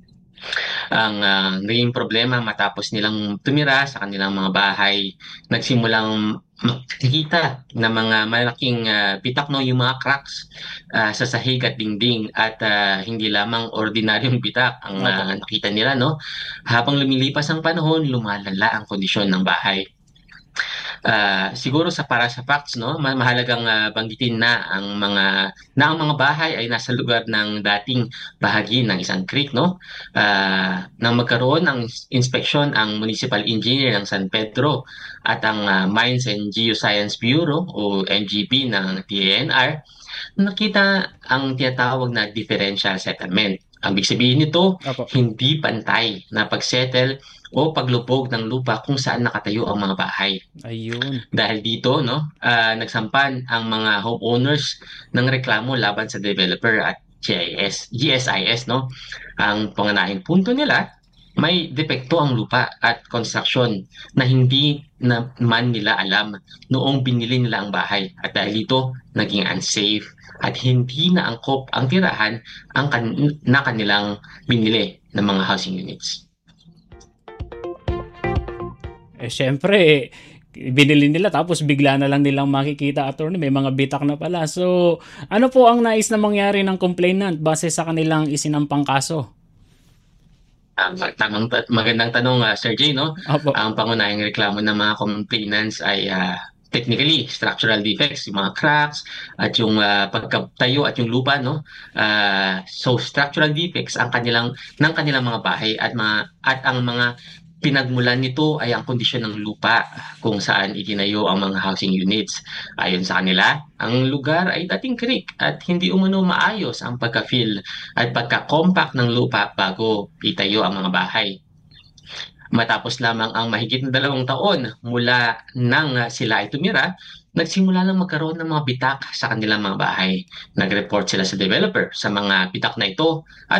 Ang uh, naging problema matapos nilang tumira sa kanilang mga bahay, nagsimulang makikita na mga malaking uh, pitak, no, yung mga cracks uh, sa sahig at dingding at uh, hindi lamang ordinaryong pitak ang uh, nakita nila, no. Habang lumilipas ang panahon, lumalala ang kondisyon ng bahay. Uh, siguro sa para sa facts, no, mahalagang uh, banggitin na ang mga na ang mga bahay ay nasa lugar ng dating bahagi ng isang creek, no. Uh, nang magkaroon ng inspeksyon ang Municipal Engineer ng San Pedro at ang uh, Mines and Geoscience Bureau o M G B ng T A N R, nakita ang tinatawag na differential settlement. Ang ibig sabihin nito, Apo. hindi pantay na pagsettle o paglubog ng lupa kung saan nakatayo ang mga bahay. Ayun. Dahil dito, no, uh, nagsampan ang mga homeowners ng reklamo laban sa developer at G I S, G S I S, no? Ang pangunahing punto nila, may depekto ang lupa at construction na hindi naman nila alam noong binili nila ang bahay. At dahil ito, naging unsafe at hindi na angkop ang tirahan ang kan- na kanilang binili ng mga housing units. Eh, syempre, binili nila tapos bigla na lang nilang makikita, attorney, may mga bitak na pala. So, ano po ang nais na mangyari ng complainant base sa kanilang isinampang kaso? Um, tamang ta- magandang tanong, uh, Sir Jay, no? Opo. Ang pangunahing reklamo ng mga complainants ay uh, technically structural defects, yung mga cracks at yung uh, pagkatayo at yung lupa, no? Uh, so structural defects ang kanilang ng kanilang mga bahay at mga at ang mga pinagmulan nito ay ang kondisyon ng lupa kung saan itinayo ang mga housing units. Ayon sa kanila, ang lugar ay dating creek at hindi umano maayos ang pagka-fill at pagka-compact ng lupa bago itayo ang mga bahay. Matapos lamang ang mahigit na dalawang taon mula nang sila ay tumira, nagsimula lang magkaroon ng mga bitak sa kanilang mga bahay. Nag-report sila sa developer sa mga bitak na ito at